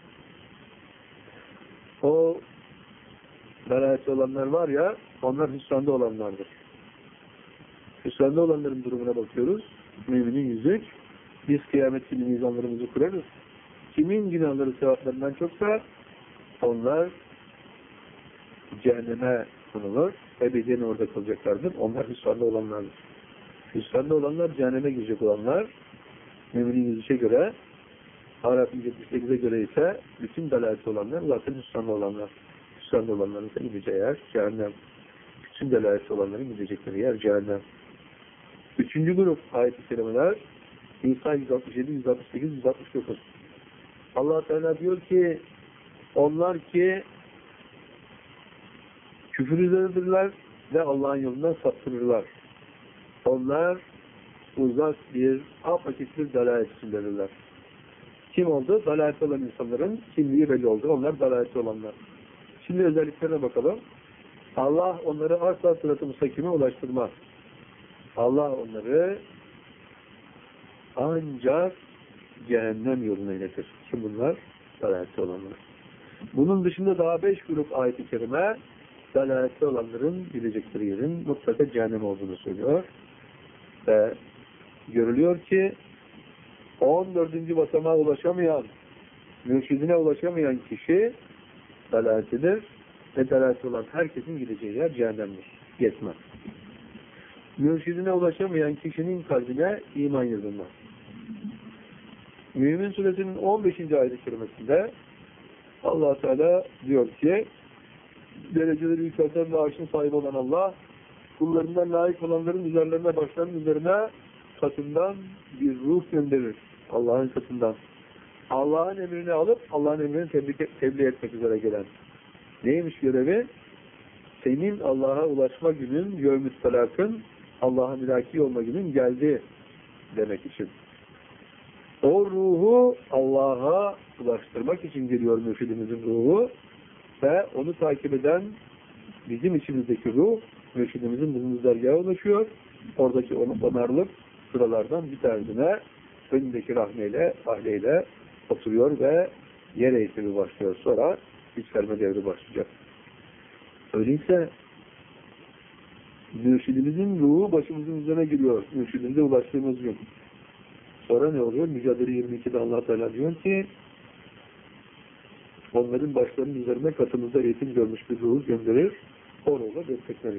o dalaletli olanlar var ya, onlar hüsranda olanlardır. Hüsranda olanların durumuna bakıyoruz. Müminin yüzü. Biz kıyamet günü mizanlarımızı kurarız. Kimin günahları sevaplarından çoksa onlar cehenneme sunulur. Ebediyen orada kalacaklardır. Onlar hüsranda olanlardır. Hüsranda olanlar cehenneme girecek olanlar. Müminin yüzüşe göre, Araf yetmiş sekize göre ise bütün dalalet olanlar zaten hüsranda olanlar. Hüsranda olanların ise gideceği yer cehennem. Bütün dalalet olanların gidecekleri yer cehennem. Üçüncü grup ayet-i kerimeler İsa yüz altmış yedi, yüz altmış sekiz, yüz altmış dokuz. Allah Teala diyor ki onlar ki küfür üzerindedirler ve Allah'ın yolundan saptırırlar. Onlar uzak bir, apaçık bir dalalet içindedirler. Kim oldu? Dalalet olan insanların kimliği belli oldu. Onlar dalalet olanlar. Şimdi özelliklerine bakalım. Allah onları asla sırat-ı müstakime ulaştırmaz. Allah onları ancak cehennem yoluna iletir. Kim bunlar? Dalaletli olanlar. Bunun dışında daha beş grup ayet-i kerime dalaletli olanların gidecekleri yerin mutlaka cehennem olduğunu söylüyor. Ve görülüyor ki on dördüncü basamağa ulaşamayan, mürşidine ulaşamayan kişi dalaletlidir ve dalaletli olan herkesin gideceği yer cehennemdir. Yetmez. Mürşidine ulaşamayan kişinin kalbine iman yazılmaz. Mümin Suresinin on beşinci ayet-i kerimesinde Allah Teala diyor ki dereceleri yükselten ve arşın sahibi olan Allah kullarından layık olanların üzerlerine, başlarının üzerine katından bir ruh gönderir. Allah'ın katından. Allah'ın emrini alıp Allah'ın emrini tebliğ, tebliğ etmek üzere gelen. Neymiş görevi? Senin Allah'a ulaşma günün, yevm-i talakın, Allah'a mülaki olma günün geldi demek için. O ruhu Allah'a ulaştırmak için geliyor mürşidimizin ruhu ve onu takip eden bizim içimizdeki ruh mürşidimizin bulunduğu dergaha ulaşıyor. Oradaki onu onarlık sıralardan bir tanesine önündeki rahmeyle, ahleyle oturuyor ve yer eğitimi başlıyor. Sonra yükselme devri başlayacak. Öyleyse mürşidimizin ruhu başımızın üzerine giriyor. Mürşidimize ulaştığımız gün. Sonra ne oluyor? Mücadele yirmi ikide Allah Teala diyor ki onların başlarının üzerine katımızda eğitim görmüş bir ruhu gönderir. O ruhla destekleriz.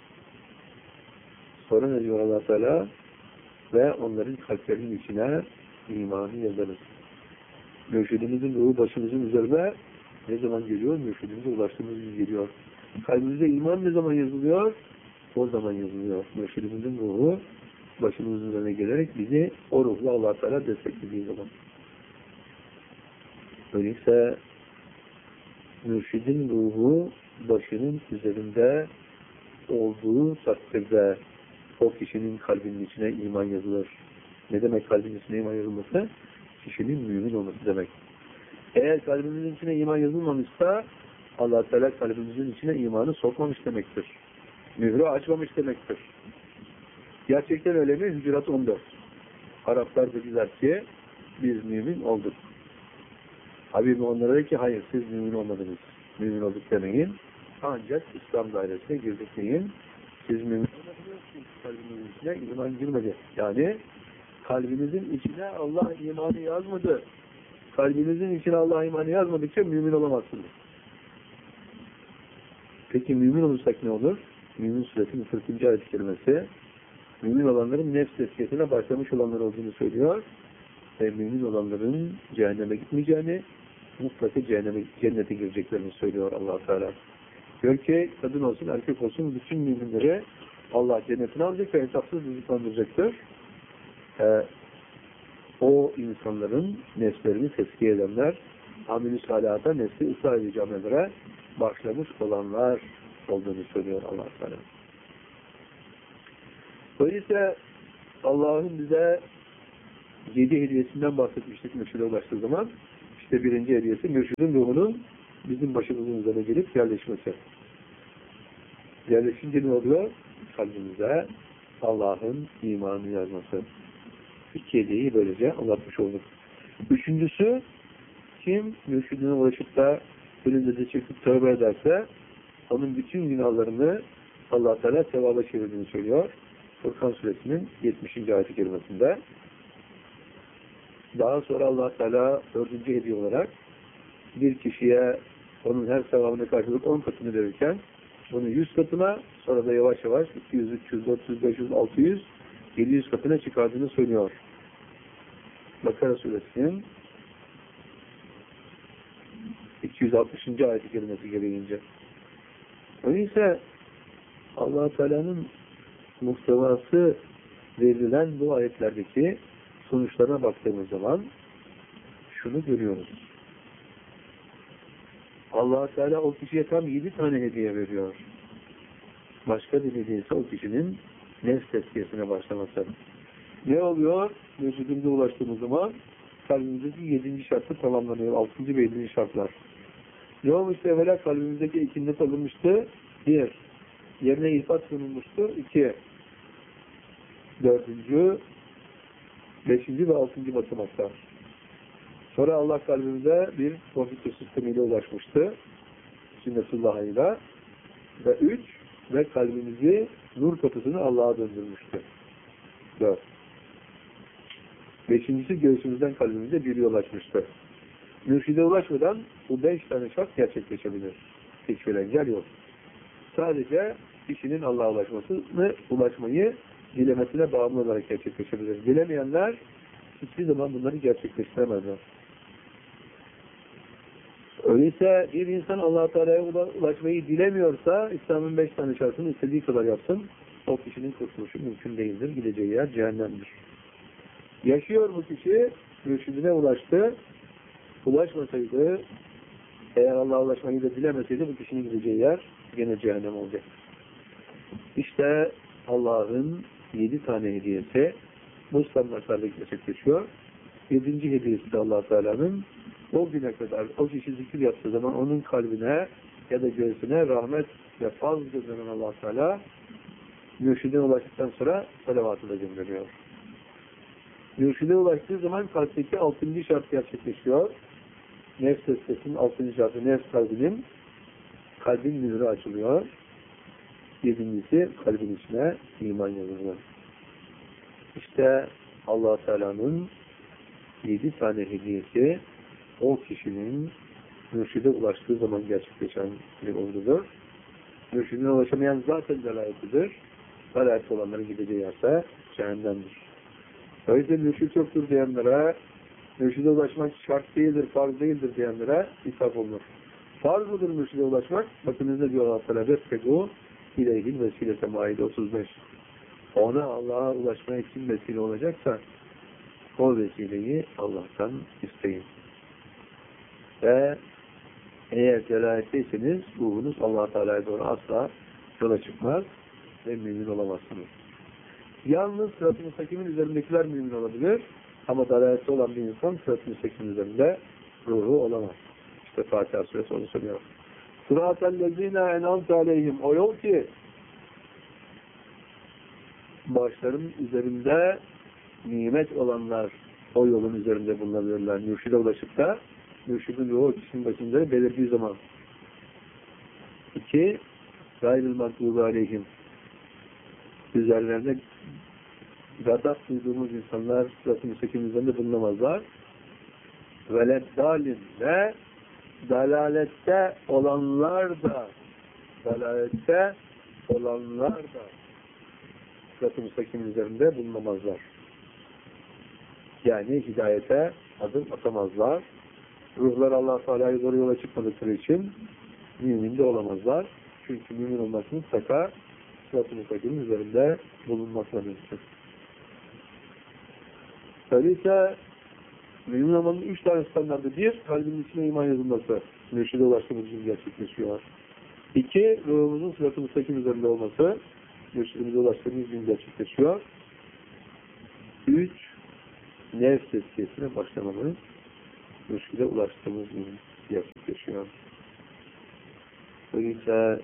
Sonra ne diyor Allah Teala? Ve onların kalplerinin içine imanı yazarız. Mürşidimizin ruhu başımızın üzerine ne zaman geliyor? Mürşidimize ulaştığımız gün geliyor. Kalbimize iman ne zaman yazılıyor? O zaman yazılıyor. Mürşidimizin ruhu başımızın üzerine gelerek bizi o ruhla Allah Teala desteklediği zaman. Öyleyse mürşidin ruhu başının üzerinde olduğu takdirde o kişinin kalbinin içine iman yazılır. Ne demek kalbinin içine iman yazılması? Kişinin mümin olması demek. Eğer kalbimizin içine iman yazılmamışsa Allah Teala kalbimizin içine imanı sokmamış demektir. Mührü açmamış demektir. Gerçekten öyle mi? Hücurat on dört. Araplar dediler ki biz mümin olduk. Habib onlara dedi ki hayır siz mümin olmadınız. Mümin olduk demeyin. Ancak İslam dairesine girdik deyin. Siz mümin olmadınız çünkü kalbinizin içine iman girmedi. Yani kalbinizin içine Allah imanı yazmadı. Kalbinizin içine Allah imanı yazmadıkça mümin olamazsınız. Peki mümin olursak ne olur? Mümin Suresinin kırkıncı ayet-i kerimesi mümin olanların nefs tezkiyesine başlamış olanlar olduğunu söylüyor. Ve mümin olanların cehenneme gitmeyeceğini, mutlaka cehenneme, cennete gireceklerini söylüyor Allah Teala. Diyor ki kadın olsun, erkek olsun bütün müminleri Allah cennetine alacak ve hesapsız rızıklandıracaktır. Ee, o insanların nefslerini tezkiye edenler, amel-i salihata nefsi ıslah edici amellere başlamış olanlar olduğunu söylüyor Allah Teala. Öyleyse Allah'ın bize yedi hediyesinden bahsetmiştik mürşide ulaştığı zaman. İşte birinci hediyesi mürşidin ruhunun bizim başımızın üzerine gelip yerleşmesi. Yerleşince ne oluyor? Kalbimize Allah'ın imanı yazması. İki hediyeyi böylece anlatmış olduk. Üçüncüsü, kim mürşidine ulaşıp da önünde de çıkıp tövbe ederse onun bütün günahlarını Allah Teala sevaba çevirdiğini söylüyor. Furkan Suresinin yetmişinci ayet-i kerimesinde. Daha sonra Allah Teala dördüncü hediye olarak bir kişiye onun her sevabına karşılık on katını verirken bunu yüz katına, sonra da yavaş yavaş iki yüz, üç yüz, dört yüz, beş yüz, altı yüz, yedi yüz katına çıkardığını söylüyor. Bakara Suresinin iki yüz altmışıncı ayet-i kerimesi gereğince. Öyleyse Allah Teala'nın muhtevası verilen bu ayetlerdeki sonuçlarına baktığımız zaman şunu görüyoruz. Allah Teala o kişiye tam yedi tane hediye veriyor. Başka bir hediyesi o kişinin nefs tezkiyesine başlaması. Ne oluyor? Mürşidimize ulaştığımız zaman kalbimizdeki yedinci şartı tamamlanıyor. Altıncı ve yedinci şartlar. Ne olmuştu evvela? Kalbimizdeki ikindet alınmıştı. Bir. Yerine ifat sunulmuştu. İki. Dördüncü. Beşinci ve altıncı basamaklar. Sonra Allah kalbimize bir kompütür sistemiyle ulaşmıştı. Sünnetullah'ıyla. Ve üç. Ve kalbimizi nur kapısını Allah'a döndürmüştü. Dört. Beşincisi göğsümüzden kalbimize bir yol açmıştı. Mürşide ulaşmadan bu beş tane şart gerçekleşebilir. Hiçbir engel yok. Sadece kişinin Allah'a ulaşmasını, ulaşmayı dilemesine bağımlı olarak gerçekleşebilir. Dilemeyenler hiçbir zaman bunları gerçekleştiremezler. Öyleyse bir insan Allah-u Teala'ya ulaşmayı dilemiyorsa İslam'ın beş tane şartını istediği kadar yapsın. O kişinin kurtuluşu mümkün değildir. Gideceği yer cehennemdir. Yaşıyor bu kişi, mürşidine ulaştı. Ulaşmasaydı, eğer Allah'a ulaşmayı da dilemeseydi bu kişinin gideceği yer gene cehennem olacak. İşte Allah'ın yedi tane hediyesi bu standartlarda gerçekleşiyor. Yedinci hediyesi de Allah Teala'nın o güne kadar o kişi zikir yaptığı zaman onun kalbine ya da göğsüne rahmet ve fazl gönderen Allah Teala mürşidine ulaştıktan sonra salavatı da gönderiyor. Mürşide ulaştığı zaman kalpteki altıncı şart gerçekleşiyor. Nefs sesinin altıncı şartı nefs kalbinin kalbin mühürü açılıyor. Yedincisi kalbin içine iman yazılıyor. İşte Allah Teala'nın yedi tane hediyesi o kişinin mürşide ulaştığı zaman gerçekleşen bir olgudur. Mürşidine ulaşamayan zaten delayetidir. Delayeti olanların gideceği yerse cehennemdir. Öyleyse mürşid yoktur diyenlere, mürşide ulaşmak şart değildir, farz değildir diyenlere hitap olunur. Farz mıdır mürşide ulaşmak? Bakınız ne diyor Allah Teala? Vesfegu ileyhil vesilete Maide otuz beş. Ona Allah'a ulaşmaya kim vesile olacaksa o vesileyi Allah'tan isteyin. Ve eğer celaletteyseniz ruhunuz Allah Teala'ya doğru asla yola çıkmaz ve mümin olamazsınız. Yalnız sırat-ı müstakimin üzerindekiler mümin olabilir ama dalalette olan bir insan sırat-ı müstakimin üzerinde ruhu olamaz. İşte Fatiha Suresi onu söylüyor. Sırat-ellezine en'amte aleyhim, o yol ki başların üzerinde nimet olanlar o yolun üzerinde bulunabilirler. Mürşide ulaşıp da mürşidin ruhu kişinin başında belirdiği zaman. İki, gayril mağdubi aleyhim, üzerlerine gadap duyduğumuz insanlar sırat-ı müstakim üzerinde bulunamazlar. Veleddalin ve dalalette olanlar da dalalette olanlar da sırat-ı müstakim üzerinde bulunamazlar. Yani hidayete adım atamazlar. Ruhlar Allah Teala'ya doğru yola çıkmadıkları için mümin de olamazlar. Çünkü mümin olmak mutlaka sırat-ı müstakimin üzerinde bulunmakla mümkün. Öyleyse mümin olmanın üç tane standartı. Bir, kalbinin içine iman yazılması. Mürşide ulaştığımız için gerçekleşiyor. İki, ruhumuzun sırat-ı müstakim üzerinde olması. Mürşidimize ulaştığımız için gerçekleşiyor. Üç, nefs tezkiyesine başlamamız. mürşide ulaştığımız gibi gerçekleşiyor. Öyleyse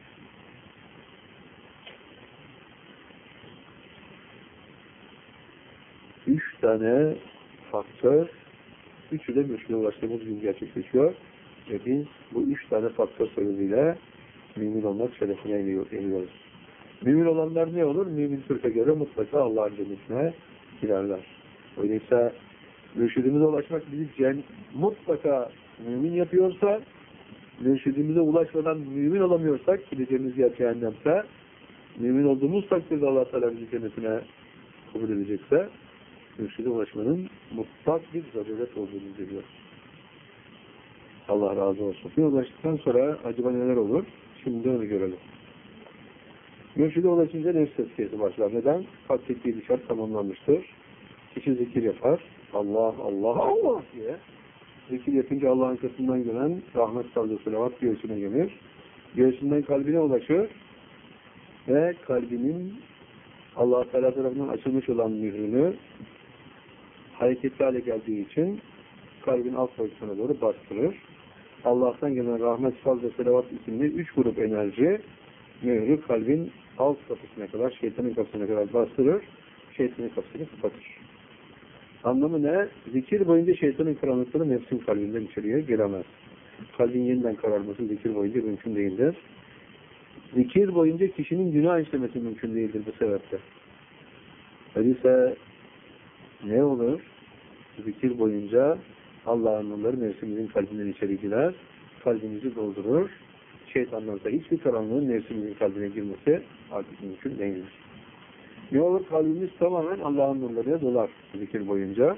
üç tane faktör, üçü de mürşide ulaştığımız gibi gerçekleşiyor. Ve biz bu üç tane faktör sebebiyle mümin olmak şerefine eriyoruz. Mümin olanlar ne olur? Mümin Türk'e göre mutlaka Allah'ın cennetine girerler. Öyleyse mürşidimize ulaşmak bizi cen mutlaka mümin yapıyorsa, mürşidimize ulaşmadan mümin olamıyorsak, gideceğimiz yer cehennemse, mümin olduğumuz takdirde Allah Teala bizi cennetine kabul edecekse, mürşide ulaşmanın mutlak bir zaruret olduğunu görüyoruz. Allah razı olsun. Bir ulaştıktan sonra acaba neler olur? Şimdi onu görelim. Mürşide ulaşınca nefs tezkiyesi başlar. Neden? Kalpteki ilişat tamamlanmıştır. Kişi zikir yapar. Allah, Allah, Allah diye. Zikir yapınca Allah'ın katından gelen rahmet sallallahu selavat göğsüne gelir. Göğsünden kalbine ulaşır. Ve kalbinin Allah-u Teala tarafından açılmış olan mührünü hareketli hale geldiği için kalbin alt boyutuna doğru bastırır. Allah'tan gelen rahmet, faz ve selavat isimli üç grup enerji mührü kalbin alt kapısına kadar, şeytanın kapısına kadar bastırır, şeytanın kapısını kapatır. Anlamı ne? Zikir boyunca şeytanın karanlıkları nefsin kalbinden içeriye giremez. Kalbin yeniden kararması zikir boyunca mümkün değildir. Zikir boyunca kişinin günah işlemesi mümkün değildir bu sebeple. Öyleyse ne olur? Zikir boyunca Allah'ın nurları nefsimizin kalbinden içeri girer, kalbimizi doldurur. Şeytanlarsa hiçbir karanlığın nefsimizin kalbine girmesi artık mümkün değildir. Ne olur? Kalbimiz tamamen Allah'ın nurlarıyla dolar zikir boyunca.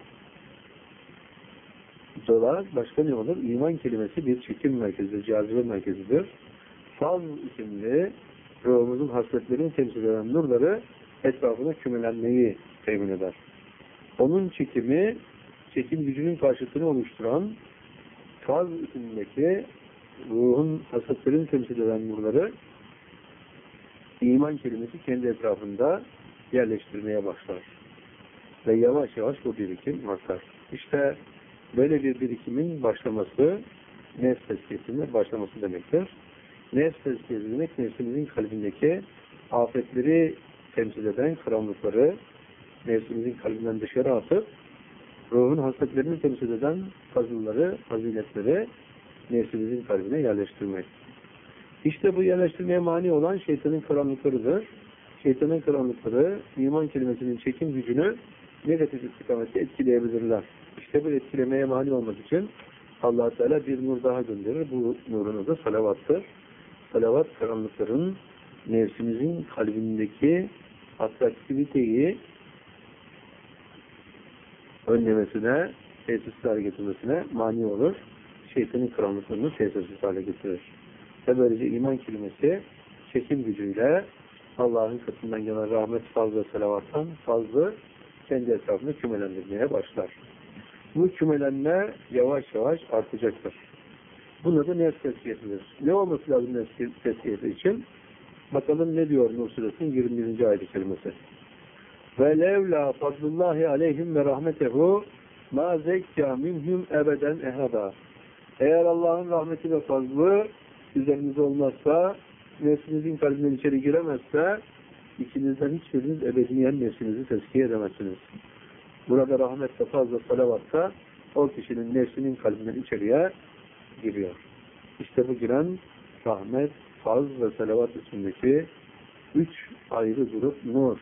Dolar. Başka ne olur? İman kelimesi bir çekim merkezidir, cazibe merkezidir. Faz isimli ruhumuzun hasletlerini temsil eden nurları etrafına kümelenmeyi temin eder. Onun çekimi, çekim gücünün karşıtını oluşturan faz isimindeki ruhun hasletlerini temsil eden nurları iman kelimesi kendi etrafında yerleştirmeye başlar. Ve yavaş yavaş bu birikim artar. İşte böyle bir birikimin başlaması nefs tezkiyesinin başlaması demektir. Nefs tezkiyesi demek nefsimizin kalbindeki afetleri temsil eden karanlıkları nefsimizin kalbinden dışarı atıp ruhun hasletlerini temsil eden fazılları, faziletleri nefsimizin kalbine yerleştirmek. İşte bu yerleştirmeye mani olan şeytanın karanlıklarıdır. Şeytanın karanlıkları iman kelimesinin çekim gücünü negatif istikamette etkileyebilirler. İşte bu etkilemeye mani olmak için Allah Teala bir nur daha gönderir. Bu nurun adı salavattır. Salavat karanlıkların nefsimizin kalbindeki atraktiviteyi önlemesine, tesirsiz hale getirmesine mani olur. Şeytanın karanlıklarını tesirsiz hale getirir. Ve böylece iman kelimesi çekim gücüyle Allah'ın katından gelen rahmet, fazla ve selavattan fazla kendi etrafını kümelendirmeye başlar. Bu kümelenme yavaş yavaş artacaktır. Buna da nefs tezkiyesidir. Ne olması lazım nefs tezkiyesi için? Bakalım ne diyor Nur Suresinin yirmi birinci ayet-i kerimesi. Ve levla fadlullahi aleyhim ve rahmetehu ma zekka minhum ebeden ehada. Eğer Allah'ın rahmeti ve fazlı üzerinize olmazsa, nefsinizin kalbinden içeri giremezse, ikinizden hiçbiriniz ebediyen nefsinizi tezkiye edemezsiniz. Burada rahmet ve fazla salavatta o kişinin nefsinin kalbinden içeriye giriyor. İşte bu giren rahmet, faz ve salavat ismindeki üç ayrı grup nur.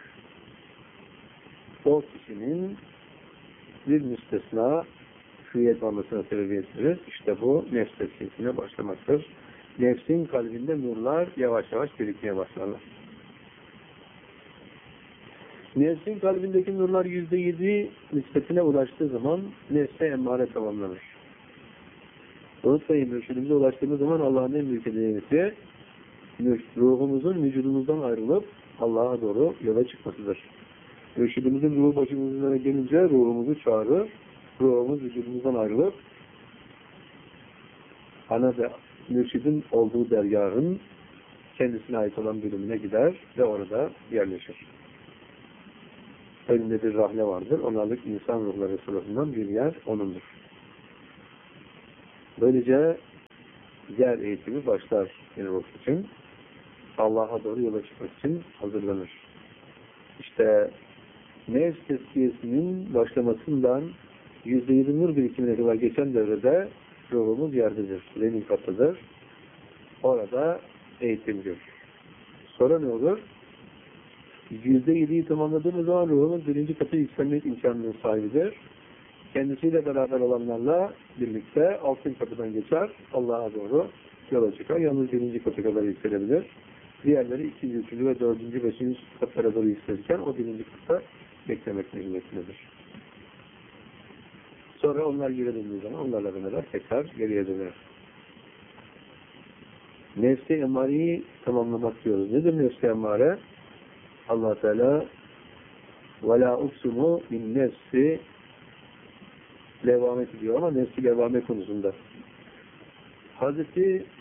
O kişinin bir müstesna hüviyet olmasına sebebiyet verir. İşte bu nefs tezkiyesine başlamaktır. Nefsin kalbinde nurlar yavaş yavaş birikmeye başlarlar. Nefsin kalbindeki nurlar yüzde yedi nispetine ulaştığı zaman nefse emmare tamamlanır. Unutmayın, mürşidimize ulaştığımız zaman Allah'ın en büyük hediyesi ruhumuzun vücudumuzdan ayrılıp Allah'a doğru yola çıkmasıdır. Mürşidimizin ruhu başımızdan gelince ruhumuzu çağırır. Ruhumuz vücudumuzdan ayrılıp ana ve mürşidin olduğu dergahın kendisine ait olan bölümüne gider ve orada yerleşir. Önünde bir rahle vardır. Onlarlık insan ruhları sırasından bir yer onundur. Böylece diğer eğitimi başlar bir ruh için. Allah'a doğru yola çıkmak için hazırlanır. İşte nefs tezkiyesinin başlamasından yüzde yirmi nur birikimine kadar geçen devrede ruhumuz yerdedir. Zemin katıdır. Orada eğitim görür. Sonra ne olur? Yüzde yediyi tamamladığımız zaman ruhumuz birinci katı yükselmek imkanının sahibidir. Kendisiyle beraber olanlarla birlikte altın kapıdan geçer, Allah'a doğru yola çıkar. Yalnız birinci katı kadar yükselebilir. Diğerleri ikinci, üçüncü ve dördüncü, beşinci katlara doğru yükselirken o birinci katta beklemek mecburiyetindedir. Sonra onlar geri döndüğü zaman onlarla beraber tekrar geriye döner. Nefs-i emareyi tamamlamak diyoruz. Nedir nefs-i emare? Allah Teala وَلَا اُقْسُمُ مِنْ نَفْسِ levamet diyor ama nefs-i levame konusunda. Hazreti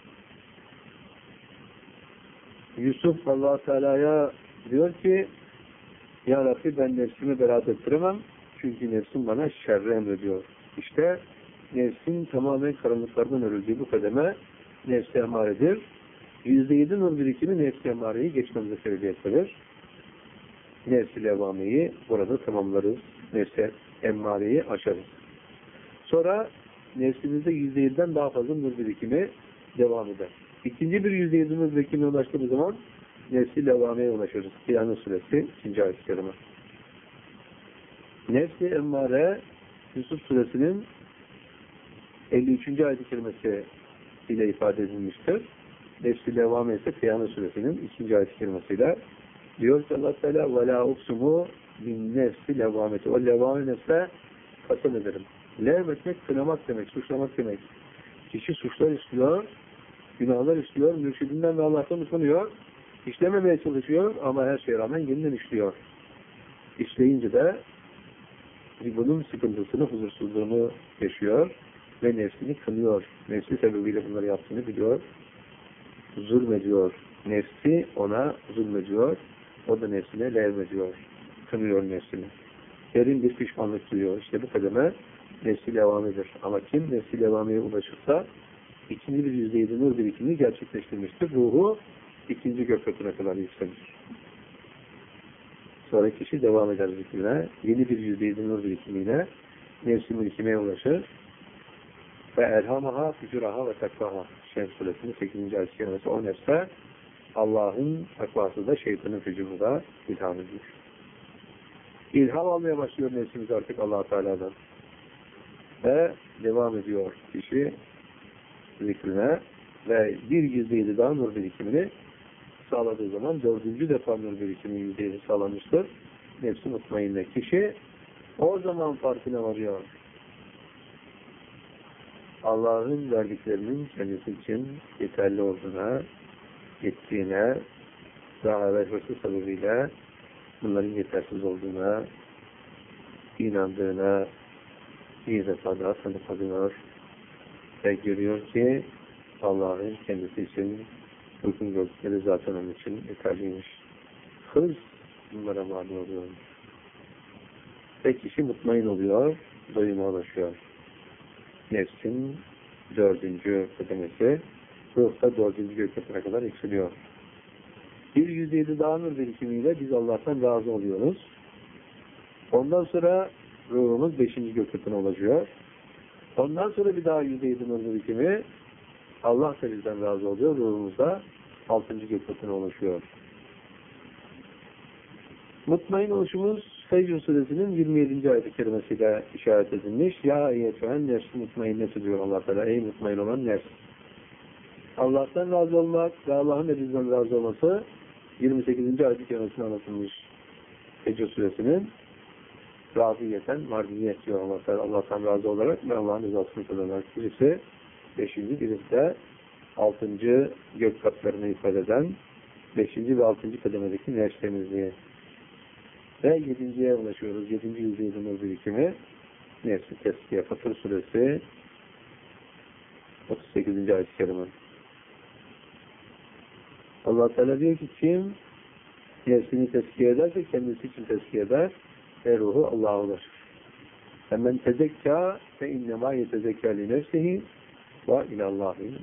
Yusuf Allah Teala'ya diyor ki Ya Rabbi ben nefsimi beraat ettiremem çünkü nefsim bana şerri emrediyor. İşte nefsin tamamen karanlıklardan örüldüğü bu kademe nefs-i emaredir. Yüzde yedi nur birikimi nefs-i emareyi geçmemize sebebiyet verir. Nefs-i levameyi burada tamamlarız. Nefs-i emareyi aşarız. Sonra nefsimizde yüzde yediden daha fazla nur birikimi devam eder. İkinci bir yüzde yedi nur birikimine ulaştığımız zaman nefs-i levameye ulaşırız. Kıyamet suresi ikinci ayet-i kerime. Nefs-i emmare Yusuf suresinin elli üçüncü ayet-i kerimesi ile ifade edilmiştir. Nefs-i levame ise Kıyamet suresinin ikinci ayet-i kerimesiyle diyor ki Allah Teala وَلَا اُقْسُمُ مِنْ نَفْسِ levameti. O levame nefse kasem ederim. Lev etmek, kınamak demek, suçlamak demek. Kişi suçlar istiyor, günahlar istiyor, mürşidinden ve Allah'tan utanıyor, işlememeye çalışıyor ama her şeye rağmen yeniden işliyor. İşleyince de bunun sıkıntısını, huzursuzluğunu yaşıyor ve nefsini kınıyor. Nefsi sebebiyle bunları yaptığını biliyor. Zulmediyor. Nefsi ona zulmediyor. O da nefsine levmediyor. Kınıyor nefsini. Derin bir pişmanlık duyuyor. İşte bu kademe nefsi levamedir. Ama kim nefsi levameye ulaşırsa ikinci bir yüzde yedi nur birikimini gerçekleştirmiştir. Ruhu ikinci gök katına kadar yükselir. Sonra kişi devam eder zikrine. Yeni bir yüzde yedi nur birikimiyle nefsi mülkimeye ulaşır. Ve elhamaha, fücuraha ve takvaha. Şems suresinin sekizinci ayet-i kerimesi o nefse Allah'ın takvası da şeytanın fücuru da ilham ediyor. İlham almaya başlıyor nefsimiz artık Allah Teala'dan. Ve devam ediyor kişi zikrine ve bir yüzde yedi daha nur birikimini sağladığı zaman dördüncü defa nur birikimi yüzde yedi sağlanmıştır. Nefsi mutmainne kişi o zaman farkına varıyor. Allah'ın verdiklerinin kendisi için yeterli olduğuna, yettiğine, daha evvel hırsı sebebiyle bunların yetersiz olduğuna, inandığına bir defa daha tanıklanıyor ve görüyor ki Allah'ın kendisi için uygun gördükleri zaten onun için yeterliymiş. Hırs bunlara mani oluyor. Ve kişi mutmain oluyor, doyuma ulaşıyor. Nefsin dördüncü kademesi, ruhta dördüncü gökyüzüne kadar yükseliyor. Bir yüzde yedi daha nur birikimiyle biz Allah'tan razı oluyoruz. Ondan sonra ruhumuz beşinci gökyüzüne ulaşıyor. Ondan sonra bir daha yüzde yedi nur birikimi Allah da bizden razı oluyor. Ruhumuzda altıncı gökyüzüne ulaşıyor. Mutmain oluşumuz Fecr suresinin yirmi yedinci ayet-i kerimesiyle işaret edilmiş. Ya eyyetühen nefs mutmainnesi diyor Allah Teala. Ey mutmain olan nefs. Allah'tan razı olmak ve Allah'ın da bizden razı olması yirmi sekizinci ayet-i kerimesinde anlatılmış. Fecr suresinin razıyeten mardiyet diyor Allah Teala. Allah'tan razı olarak ve Allah'ın rızasını kazanarak birisi beşinci, birisi de altıncı gök katlarını ifade eden beşinci ve altıncı kademedeki nefs temizliği. Ve yedinciye ulaşıyoruz. Yedinci yüzde yedi nur birikimi nefsi teskiye. Fatır suresi otuz sekizinci ayet-i kerime. Allah Teala diyor ki kim nefsini teskiye ederse kendisi için teskiye eder ve ruhu Allah'a ulaşır. Hemen tezekka ve innema yetezekka li nefsihi ve ilallahi